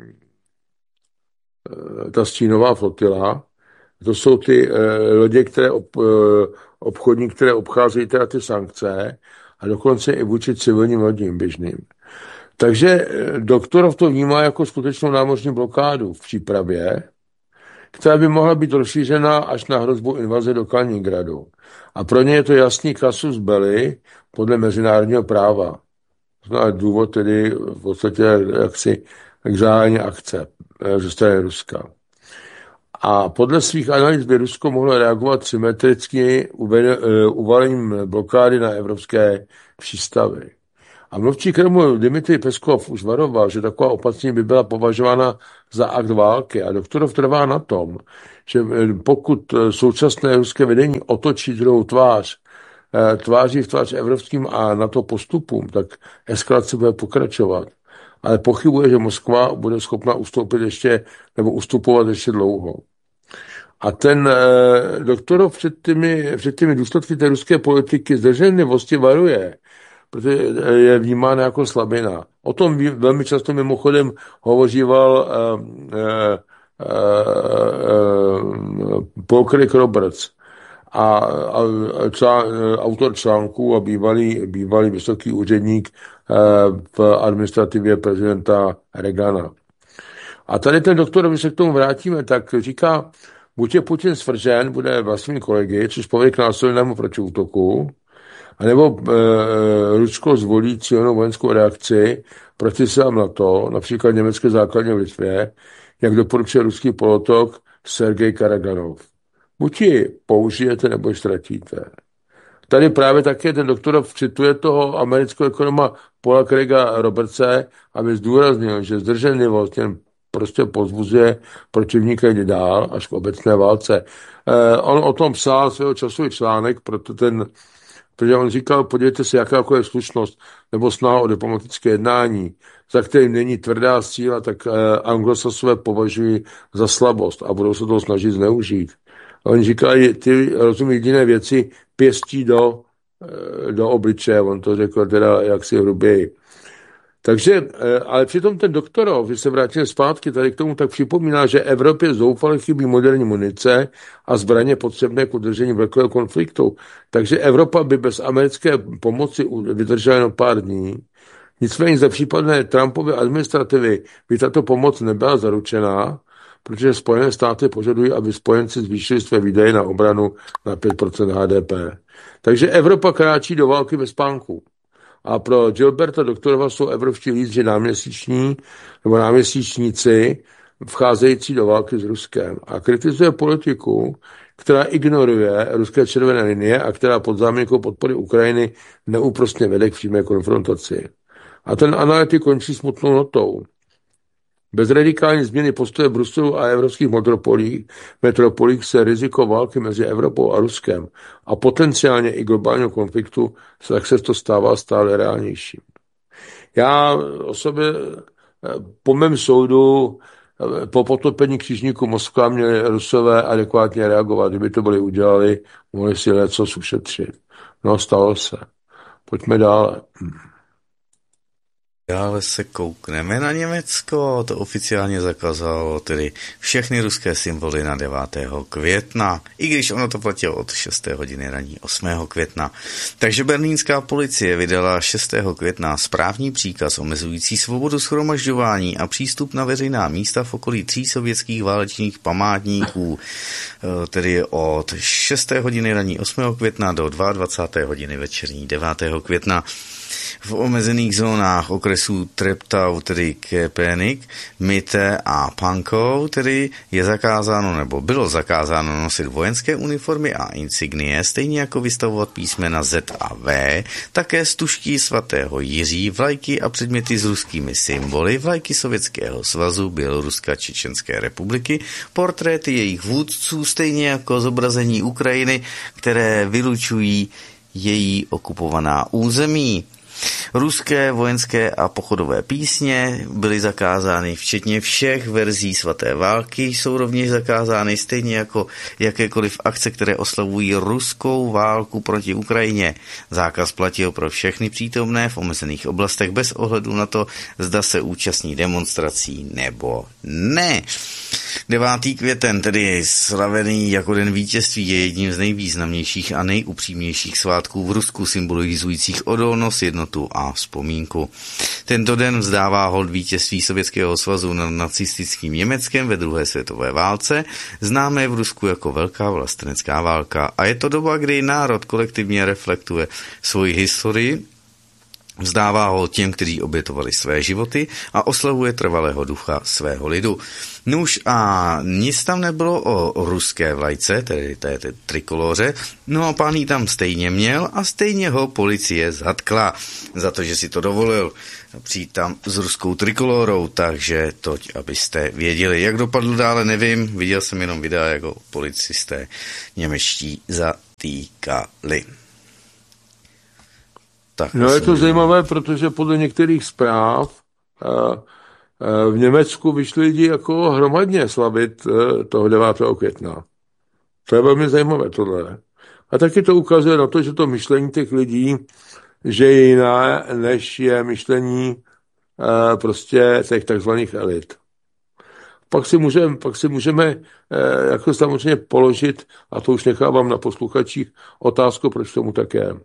Speaker 1: ta stínová flotila. To jsou ty uh, lodě, které ob, uh, obchodní, které obcházejí teda ty sankce a dokonce i vůči civilním lodím běžným. Takže uh, doktorov to vnímá jako skutečnou námořní blokádu v přípravě, která by mohla být rozšířena až na hrozbu invaze do Kaliningradu. A pro ně je to jasný casus belli podle mezinárodního práva. To je důvod tedy v podstatě jaksi k zahájení akce ze strany Ruska. A podle svých analýz by Rusko mohlo reagovat symetricky uvalením blokády na evropské přístavy. A mluvčí Kremlu Dmitrij Peskov už varoval, že taková opatření by byla považována za akt války. A doktorov trvá na tom, že pokud současné ruské vedení otočí druhou tvář, tváří v tvář evropským a NATO postupům, tak eskalace bude pokračovat. Ale pochybuje, že Moskva bude schopna ustoupit ještě, nebo ustupovat ještě dlouho. A ten eh, doktorov před těmi, před těmi důsledky té ruské politiky zdrženlivosti varuje, protože je vnímána jako slabina. O tom velmi často mimochodem hovoříval eh, eh, eh, Paul Craig Roberts, a, a, a autor článků a bývalý, bývalý vysoký úředník eh, v administrativě prezidenta Reagana. A tady ten doktor, když se k tomu vrátíme, tak říká, buď je Putin svržen, bude vlastními kolegy, což povede k násilnému protiútoku, anebo e, Rusko zvolí cílenou vojenskou reakci proti silám NATO, například německé základně v Litvě, jak doporučuje ruský polotok Sergej Karaganov. Buď ji použijete, nebo ji ztratíte. Tady právě také ten doktorov cituje toho amerického ekonoma Paula Craiga Robertse, aby zdůraznil, že zdrženlivost jen prostě pozbuzuje protivníka jít dál až k obecné válce. Eh, on o tom psal svého časový článek, proto ten, protože on říkal, podívejte se, jaká je slušnost nebo snaha o diplomatické jednání, za kterým není tvrdá síla, tak eh, anglosasové považují za slabost a budou se toho snažit zneužít. A oni říkají, ty rozumí jediné věci, pěstí do, eh, do obličeje, on to řekl teda jaksi hruběji. Takže, ale přitom ten doktorov, když se vrátil zpátky tady k tomu, tak připomíná, že Evropě zoufale chybí moderní munice a zbraně potřebné k udržení velkého konfliktu. Takže Evropa by bez americké pomoci vydržela jen pár dní. Nicméně za případné Trumpovy administrativy by tato pomoc nebyla zaručená, protože Spojené státy požadují, aby spojenci zvýšili své výdaje na obranu na pět procent H D P. Takže Evropa kráčí do války bez spánku. A pro Gilberta Doktorova jsou evropští lídři náměsíční nebo náměsíčníci vcházející do války s Ruskem. A kritizuje politiku, která ignoruje ruské červené linie a která pod záminkou podpory Ukrajiny neúprostně vede k přímé konfrontaci. A ten analytik končí smutnou notou. Bez radikální změny postoje Bruselu a evropských metropolích, metropolích se riziko války mezi Evropou a Ruskem a potenciálně i globálního konfliktu, tak se to stává stále reálnějším. Já o sobě po mém soudu po potopení křižníku Moskva měli Rusové adekvátně reagovat. Kdyby to byli udělali, mohli si lecos ušetřit. No, stalo se. Pojďme dále.
Speaker 2: Dále se koukneme na Německo, to oficiálně zakázalo tedy všechny ruské symboly na devátého května, i když ono to platilo od šesté hodiny raní osmého května. Takže berlínská policie vydala šestého května správní příkaz omezující svobodu shromažďování a přístup na veřejná místa v okolí tří sovětských válečných památníků, tedy od šesté hodiny raní osmého května do dvacáté druhé hodiny večerní devátého května. V omezených zónách okresů Treptau, tedy Köpenick, Mitte a Pankow, tedy je zakázáno nebo bylo zakázáno nosit vojenské uniformy a insignie, stejně jako vystavovat písmena Z a V, také stužky svatého Jiří, vlajky a předměty s ruskými symboly, vlajky Sovětského svazu, Běloruska, Čečenské republiky, portréty jejich vůdců, stejně jako zobrazení Ukrajiny, které vylučují její okupovaná území. Ruské vojenské a pochodové písně byly zakázány, včetně všech verzí svaté války, jsou rovněž zakázány, stejně jako jakékoliv akce, které oslavují ruskou válku proti Ukrajině. Zákaz platil pro všechny přítomné v omezených oblastech bez ohledu na to, zda se účastní demonstrací nebo ne. devátý květen, tedy slavený jako den vítězství, je jedním z nejvýznamnějších a nejupřímnějších svátků v Rusku, symbolizujících odolnost, jednotu úctu a vzpomínku. Tento den vzdává hold vítězství Sovětského svazu nad nacistickým Německem ve druhé světové válce, známé v Rusku jako Velká vlastenecká válka. A je to doba, kdy národ kolektivně reflektuje svoji historii, vzdává ho těm, kteří obětovali své životy a oslavuje trvalého ducha svého lidu. Nuž a nic tam nebylo o, o ruské vlajce, tedy té, té trikoloře, no a pán ji tam stejně měl a stejně ho policie zatkla za to, že si to dovolil přijít tam s ruskou trikolorou, takže toť, abyste věděli. Jak dopadlo dále, nevím, viděl jsem jenom videa, jako policisté němečtí zatýkali.
Speaker 1: Tak, no je to zajímavé, protože podle některých zpráv a, a v Německu vyšli lidi jako hromadně slavit toho devátého května. To je velmi zajímavé tohle. A taky to ukazuje na to, že to myšlení těch lidí, že je jiné, než je myšlení a, prostě těch takzvaných elit. Pak si můžeme, pak si můžeme e, jako samozřejmě položit, a to už nechávám na posluchačích, otázku, proč tomu tak je.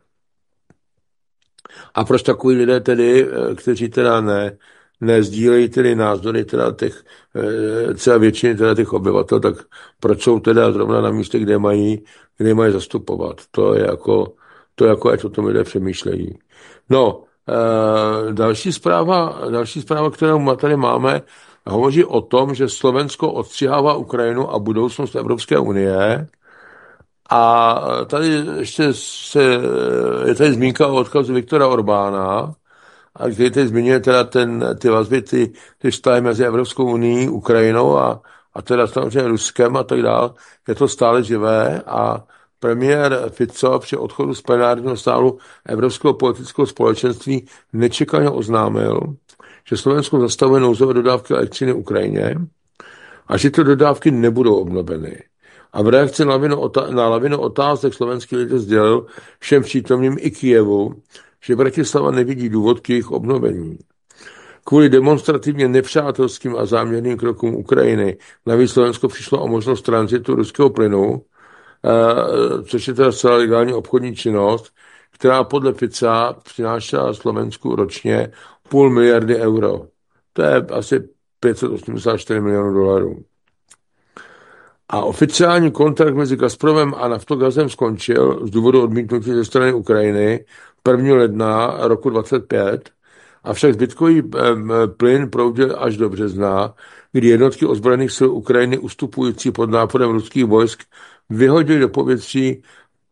Speaker 1: A proč takový lidé tedy, kteří teda ne, nezdílejí tedy názory teda těch, třeba většiny teda těch obyvatel, tak proč jsou teda zrovna na místě, kde mají, kde mají zastupovat. To je jako, to je jako, ať o tom lidé přemýšlejí. No, další zpráva, další zpráva, kterou tady máme, hovoří o tom, že Slovensko odstřihává Ukrajinu a budoucnost Evropské unie. A tady ještě se, je tady zmínka o odkazu Viktora Orbána, a který tady zmiňuje teda ten, ty vazby, ty, ty vztahy mezi Evropskou unií, Ukrajinou a, a teda samozřejmě Ruskem a tak dále. Je to stále živé a premiér Fico při odchodu z plenárního sálu Evropského politického společenství nečekaně oznámil, že Slovensko zastavuje nouzové dodávky elektřiny Ukrajině a že ty dodávky nebudou obnoveny. A v reakci na lavinu, otá- na lavinu otázek slovenský lidé sdělil všem přítomným i Kyjevu, že Bratislava nevidí důvod k jejich obnovení. Kvůli demonstrativně nepřátelským a záměrným krokům Ukrajiny navíc Slovensko přišlo o možnost tranzitu ruského plynu, eh, což je teda celá legální obchodní činnost, která podle Fica přinášela Slovensku ročně půl miliardy euro. To je asi pět set osmdesát čtyři milionů dolarů. A oficiální kontrakt mezi Gazpromem a Naftogazem skončil z důvodu odmítnutí ze strany Ukrajiny prvního ledna roku dvacet pět, avšak zbytkový plyn proudil až do března, kdy jednotky ozbrojených sil Ukrajiny ustupující pod náporem ruských vojsk vyhodili do povětří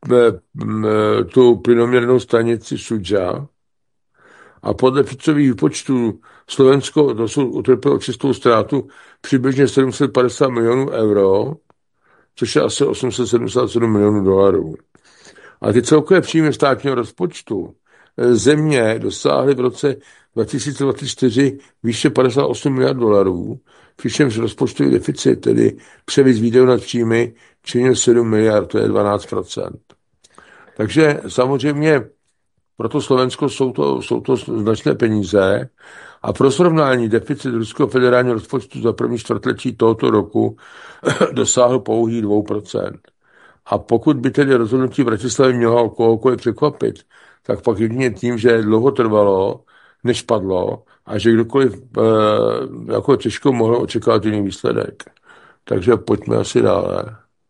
Speaker 1: tu plynoměrnou stanici Sudža. A podle Ficových výpočtů Slovensko dosud utrpělo čistou ztrátu přibližně sedm set padesát milionů euro, což je asi osm set sedmdesát sedm milionů dolarů. A ty celkové příjmy státního rozpočtu země dosáhly v roce dva tisíce dvacet čtyři výše padesát osm miliard dolarů, přičemž rozpočtový deficit, tedy převis výdajů nad příjmy, činil sedm miliard, to je dvanáct procent. Takže samozřejmě pro to Slovensko jsou to, jsou to značné peníze a pro srovnání deficit ruského federálního rozpočtu za první čtvrtletí tohoto roku dosáhl pouhých dvě procenta. A pokud by tedy rozhodnutí Bratislavy mělo kohokoliv překvapit, tak pak jedině tím, že dlouho trvalo, než padlo a že kdokoliv e, jako těžko mohl očekávat jiný výsledek. Takže pojďme asi dále.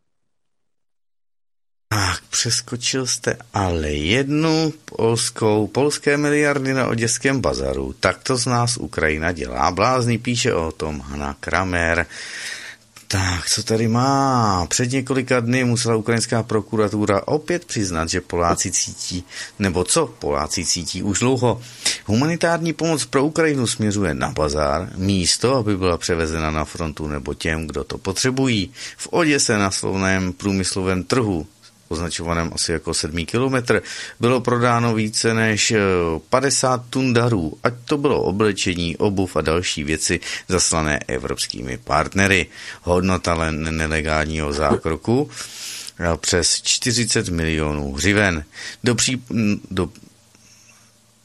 Speaker 2: Tak, přeskočil jste ale jednu polskou, polské miliardy na oděském bazaru. Tak to z nás Ukrajina dělá. Blázný, píše o tom Hana Kramer. Tak, co tady má? Před několika dny musela ukrajinská prokuratura opět přiznat, že Poláci cítí, nebo co Poláci cítí už dlouho. Humanitární pomoc pro Ukrajinu směřuje na bazar, místo, aby byla převezena na frontu nebo těm, kdo to potřebují. V Oděse na slavném průmyslovém trhu, označovaném asi jako sedmý kilometr, bylo prodáno více než padesát tun darů, ať to bylo oblečení, obuv a další věci zaslané evropskými partnery. Hodnota nelegálního zákroku přes čtyřicet milionů hřiven. Do, pří, do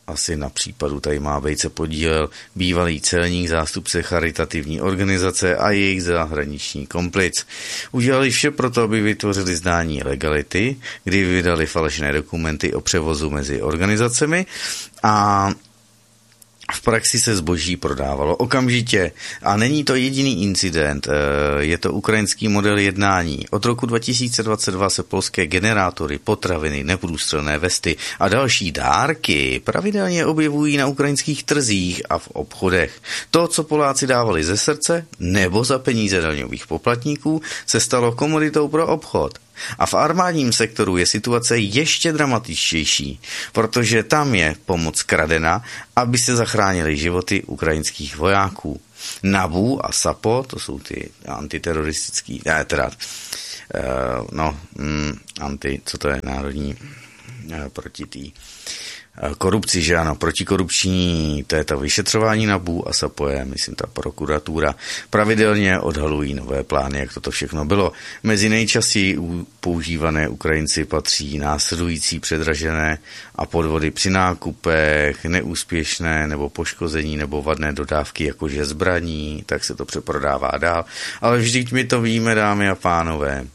Speaker 2: asi na případu tady má být se podílel bývalý celník, zástupce charitativní organizace a jejich zahraniční komplic. Udělali vše proto, aby vytvořili zdání legality, kdy vydali falešné dokumenty o převozu mezi organizacemi a v praxi se zboží prodávalo okamžitě a není to jediný incident, je to ukrajinský model jednání. Od roku dva tisíce dvacet dva se polské generátory, potraviny, neprůstřelné vesty a další dárky pravidelně objevují na ukrajinských trzích a v obchodech. To, co Poláci dávali ze srdce nebo za peníze daňových poplatníků, se stalo komoditou pro obchod. A v armádním sektoru je situace ještě dramatičtější, protože tam je pomoc kradena, aby se zachránily životy ukrajinských vojáků. NABU a SAPO, to jsou ty antiteroristický, ne, teda, uh, no, mm, anti, co to je, národní, uh, proti tý korupci, že ano, protikorupční, to je ta vyšetřování NABU a SAPO je, myslím, ta prokuratura, pravidelně odhalují nové plány, jak toto všechno bylo. Mezi nejčastěji používané Ukrajinci patří následující předražené a podvody při nákupech, neúspěšné nebo poškození nebo vadné dodávky jakože zbraní, tak se to přeprodává dál. Ale vždyť my to víme, dámy a pánové.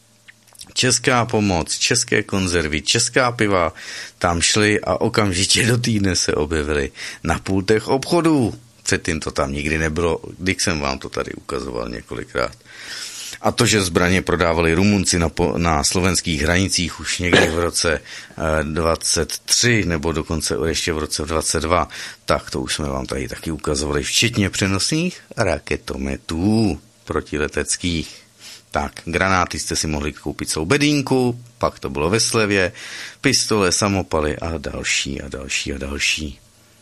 Speaker 2: Česká pomoc, české konzervy, česká piva tam šly a okamžitě do týdne se objevily na pultech obchodů. Předtím to tam nikdy nebylo, když jsem vám to tady ukazoval několikrát. A to, že zbraně prodávali Rumunci na, po, na slovenských hranicích už někdy v roce eh, dvacet tři nebo dokonce ještě v roce dvacet dva, tak to už jsme vám tady taky ukazovali, včetně přenosných raketometů protileteckých. Tak, granáty jste si mohli koupit celou bedínku, pak to bylo ve slevě, pistole, samopaly a další a další a další.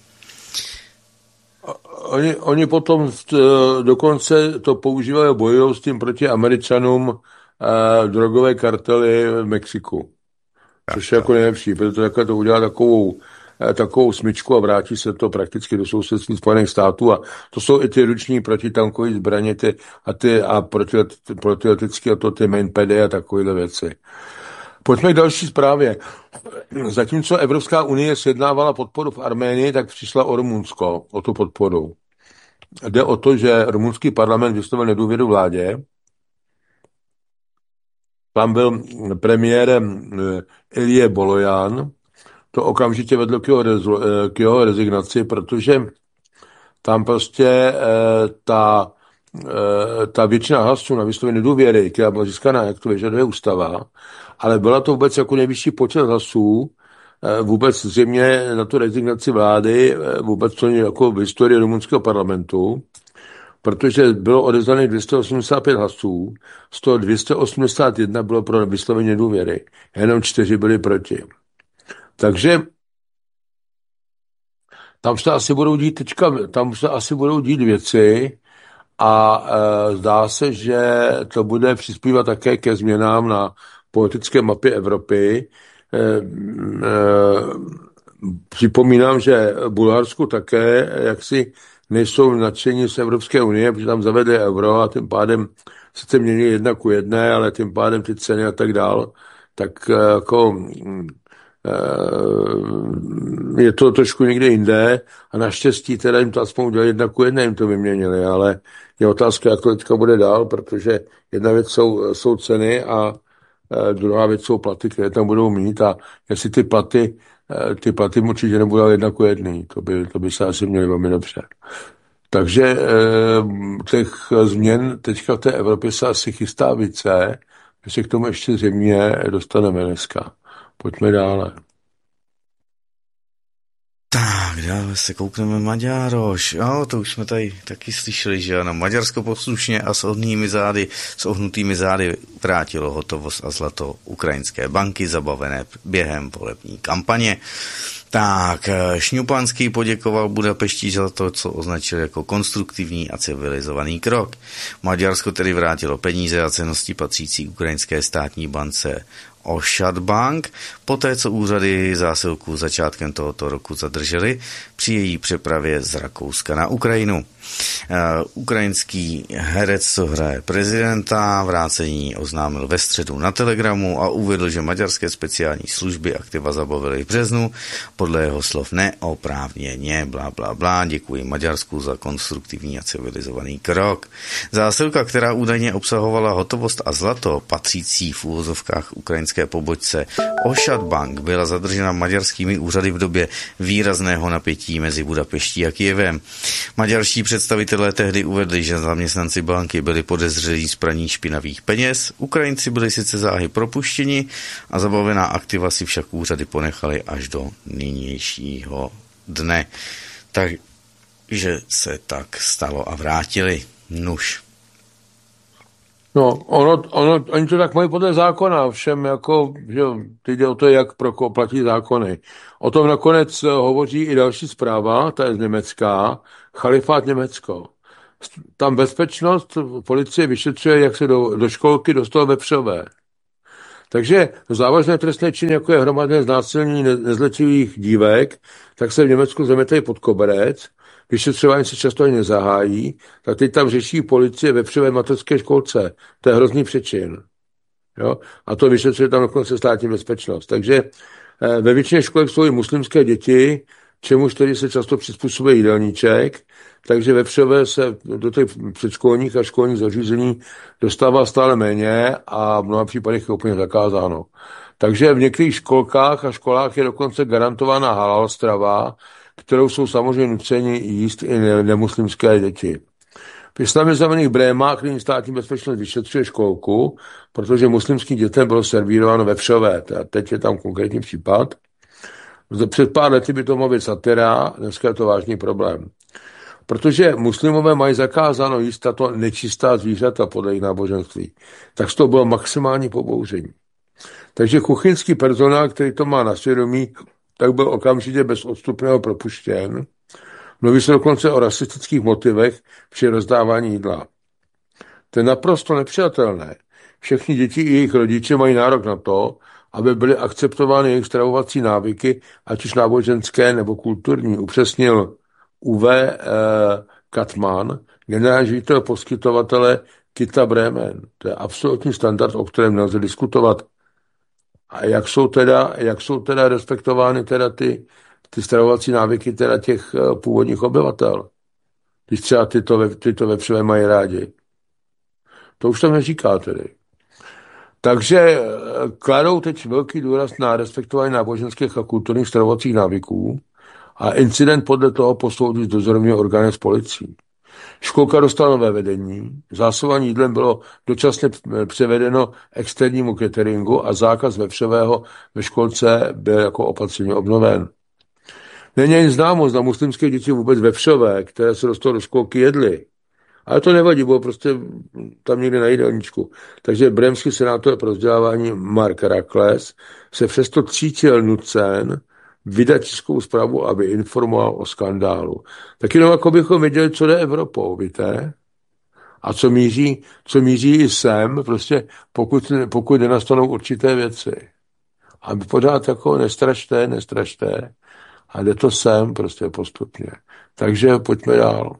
Speaker 1: Oni, oni potom dokonce to používali, bojují s tím proti Američanům eh, drogové kartely v Mexiku. Tak, což je jako nejlepší, protože to, to udělá takovou takovou smyčku a vrátí se to prakticky do sousedství Spojených států a to jsou i ty ruční protitankové zbraně ty, a, ty, a protiletecké a to ty mainpady a takovéhle věci. Pojďme k další zprávě. Zatímco Evropská unie sjednávala podporu v Arménii, tak přišla o Rumunsko, o tu podporu. Jde o to, že rumunský parlament vyslovil nedůvěru vládě. Tam byl premiérem Ilie Bolojan. To okamžitě vedlo k jeho, rezu, k jeho rezignaci, protože tam prostě e, ta, e, ta většina hlasů na vyslovení nedůvěry, která byla získaná, jak to vyžaduje ústava, ale byla to vůbec jako nejvyšší počet hlasů, e, vůbec zřejmě na tu rezignaci vlády, e, vůbec to jako v historii rumunského parlamentu, protože bylo odevzdaných dvě stě osmdesát pět hlasů, z toho dvě stě osmdesát jedna bylo pro vyslovení nedůvěry, jenom čtyři byly proti. Takže tam se asi budou dít teďka, tam se asi budou dít věci a e, zdá se, že to bude přispívat také ke změnám na politické mapě Evropy. E, e, připomínám, že Bulharsku také jaksi nejsou nadšení z Evropské unie, protože tam zavedli euro a tím pádem sice mění jedna ku jedné, ale tím pádem ty ceny a tak dál, tak e, jako je to trošku někde jinde a naštěstí teda jim to aspoň udělali jedna ku jedné, jim to vyměnili, ale je otázka, jak to teďka bude dál, protože jedna věc jsou, jsou ceny a druhá věc jsou platy, které tam budou mít a jestli ty platy, ty platy určitě nebudou jedna ku jedný, to by, to by se asi měli velmi dobře. Takže těch změn teďka v té Evropě se asi chystá více, my se k tomu ještě zřejmě dostaneme dneska. Pojďme dále.
Speaker 2: Tak, dále se koukneme Maďároš. Jo, to už jsme tady taky slyšeli, že ano, Maďarsko poslušně a s ohnými zády, s ohnutými zády vrátilo hotovost a zlato ukrajinské banky zabavené během volební kampaně. Tak, Šňupanský poděkoval Budapešti za to, co označil jako konstruktivní a civilizovaný krok. Maďarsko tedy vrátilo peníze a cennosti patřící ukrajinské státní bance Ošad Bank, poté co úřady zásilku začátkem tohoto roku zadrželi při její přepravě z Rakouska na Ukrajinu. Uh, ukrajinský herec, co hraje prezidenta, vrácení oznámil ve středu na Telegramu a uvedl, že maďarské speciální služby aktiva zabavily v březnu, podle jeho slov neoprávněně, blá, blá, blá, děkuji Maďarsku za konstruktivní a civilizovaný krok. Zásilka, která údajně obsahovala hotovost a zlato, patřící v úvozovkách ukrajinské pobočce Ošad Bank, byla zadržena maďarskými úřady v době výrazného napětí mezi Budapeští a Kyjevem. Maďarští představitelé tehdy uvedli, že zaměstnanci banky byli podezřelí z praní špinavých peněz, Ukrajinci byli sice záhy propuštěni a zabavená aktiva si však úřady ponechali až do nynějšího dne. Takže se tak stalo a vrátili. Nuž.
Speaker 1: No, ono, ono, oni to tak mají podle zákona, všem jako, že teď jde o to, jak pro platí zákony. O tom nakonec hovoří i další zpráva, ta je z Německa, Chalifát Německo. Tam bezpečnost policie vyšetřuje, jak se do, do školky dostalo vepřové. Takže závažné trestné činy, jako je hromadné znásilnění nezletilých dívek, tak se v Německu zametají pod koberec, vyšetřování se často ani nezahájí, tak teď tam řeší policie vepřové mateřské školce. To je hrozný přečin. Jo? A to vyšetřuje tam dokonce státní bezpečnost. Takže eh, ve většině školek jsou i muslimské děti, čemuž tedy se často přizpůsobuje jídelníček, takže vepřové se do těch předškolních a školních zařízení dostává stále méně a v mnoha případech je úplně zakázáno. Takže v některých školkách a školách je dokonce garantována halal strava, kterou jsou samozřejmě nuceni jíst i nemuslimské děti. V islamizovaných Brémách nyní státní bezpečnost vyšetřuje školku, protože muslimským dětem bylo servírováno vepřové. A teď je tam konkrétní případ. Před pár lety by to mohlo být satira, dneska je to vážný problém. Protože muslimové mají zakázáno jíst tato nečistá zvířata podle jejich náboženství, tak z toho bylo maximální pobouření. Takže kuchyňský personál, který to má na svědomí, tak byl okamžitě bez odstupného propuštěn. Mluví se dokonce o rasistických motivech při rozdávání jídla. To je naprosto nepřijatelné. Všechny děti i jejich rodiče mají nárok na to, aby byly akceptovány jejich stravovací návyky, ať už náboženské nebo kulturní, upřesnil Uwe eh, Katman, generální ředitel poskytovatele Kita Bremen. To je absolutní standard, o kterém nelze diskutovat. A jak jsou teda, jak jsou teda respektovány teda ty, ty stravovací návyky teda těch uh, původních obyvatel? Když třeba tyto, tyto vepřové mají rádi. To už tam neříká tedy. Takže uh, kladou teď velký důraz na respektování náboženských a kulturních stravovacích návyků a incident podle toho posoudí z dozorovního orgánu s policií. Školka dostala nové vedení, zásobování jídlem bylo dočasně převedeno externímu cateringu a zákaz vepřového ve školce byl jako opatření obnoven. Není jen známo, zda muslimské děti vůbec vepřové, které se dostaly do školky, jedly. Ale to nevadí, bylo prostě tam někde na jídelníčku. Takže brémský senátor pro vzdělávání Mark Rakles se přesto cítil nucen vydat českou zprávu, aby informoval o skandálu. Tak jenom jako bychom věděli, co jde Evropou, víte? A co míří, co míří i sem, prostě pokud, pokud nenastanou určité věci. A pořád jako nestrašte, nestrašte. A jde to sem prostě postupně. Takže pojďme dál.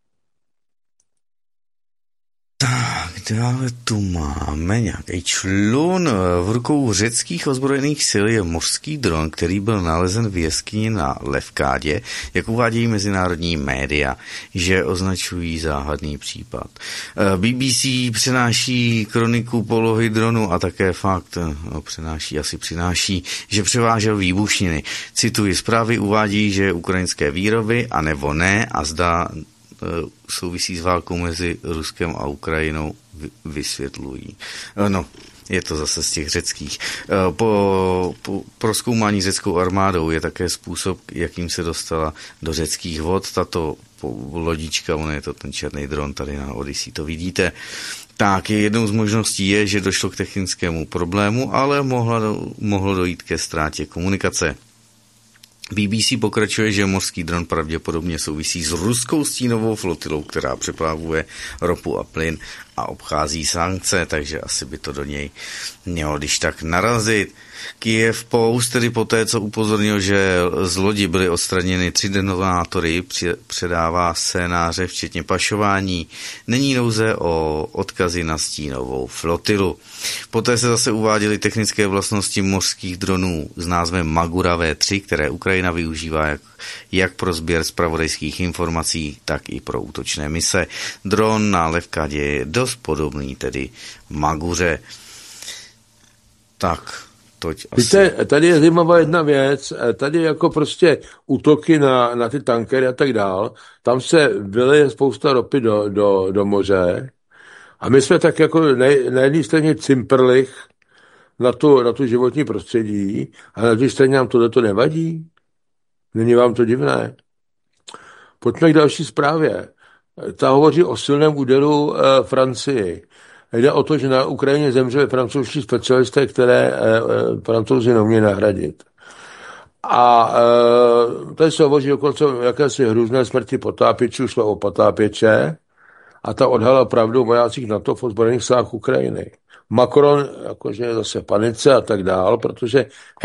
Speaker 2: Tak, dále tu máme nějaký člun. V rukou řeckých ozbrojených sil je mořský dron, který byl nalezen v jeskyni na Levkádě, jak uvádějí mezinárodní média, že označují záhadný případ. B B C přináší kroniku polohy dronu a také fakt, no, přináší, asi přináší, že převážel výbušniny. Cituji, zprávy uvádí, že ukrajinské výroby, anebo ne, a zdá souvisí s válkou mezi Ruskem a Ukrajinou, vysvětlují. No, je to zase z těch řeckých. Po, po prozkoumání řeckou armádou je také způsob, jakým se dostala do řeckých vod. Tato lodička, on je to ten černý dron, tady na Odyssey to vidíte. Tak, jednou z možností je, že došlo k technickému problému, ale mohla, mohlo dojít ke ztrátě komunikace. B B C pokračuje, že mořský dron pravděpodobně souvisí s ruskou stínovou flotilou, která přeplavuje ropu a plyn a obchází sankce, takže asi by to do něj mělo když tak narazit. Kyiv Post, tedy poté, co upozornil, že z lodi byly odstraněny tři detonátory, předává scénáře, včetně pašování. Není nouze o odkazy na stínovou flotilu. Poté se zase uváděly technické vlastnosti mořských dronů s názvem Magura V tři, které Ukrajina využívá jak, jak pro sběr zpravodajských informací, tak i pro útočné mise. Dron na Levkadě je dost podobný, tedy Maguře. Tak...
Speaker 1: Víte, tady je zajímavá jedna věc, tady jako prostě útoky na, na ty tankery a tak dál, tam se vyleje spousta ropy do, do, do moře a my jsme tak jako na, na jedné straně cimprlich na tu, na tu životní prostředí a na druhé straně nám tohleto nevadí. Není vám to divné? Pojďme k další zprávě. Ta hovoří o silném úderu e, Francii. Jde o to, že na Ukrajině zemřeli francouzští specialisté, které e, e, Francouzi neumějí nahradit. A e, tady se hovoří dokonce o jakési hrůzné smrti potápěčů, šlo o potápěče a ta odhalila pravdu o vojácích NATO v ozbrojených silách Ukrajiny. Macron jakože je zase panice a tak dál, protože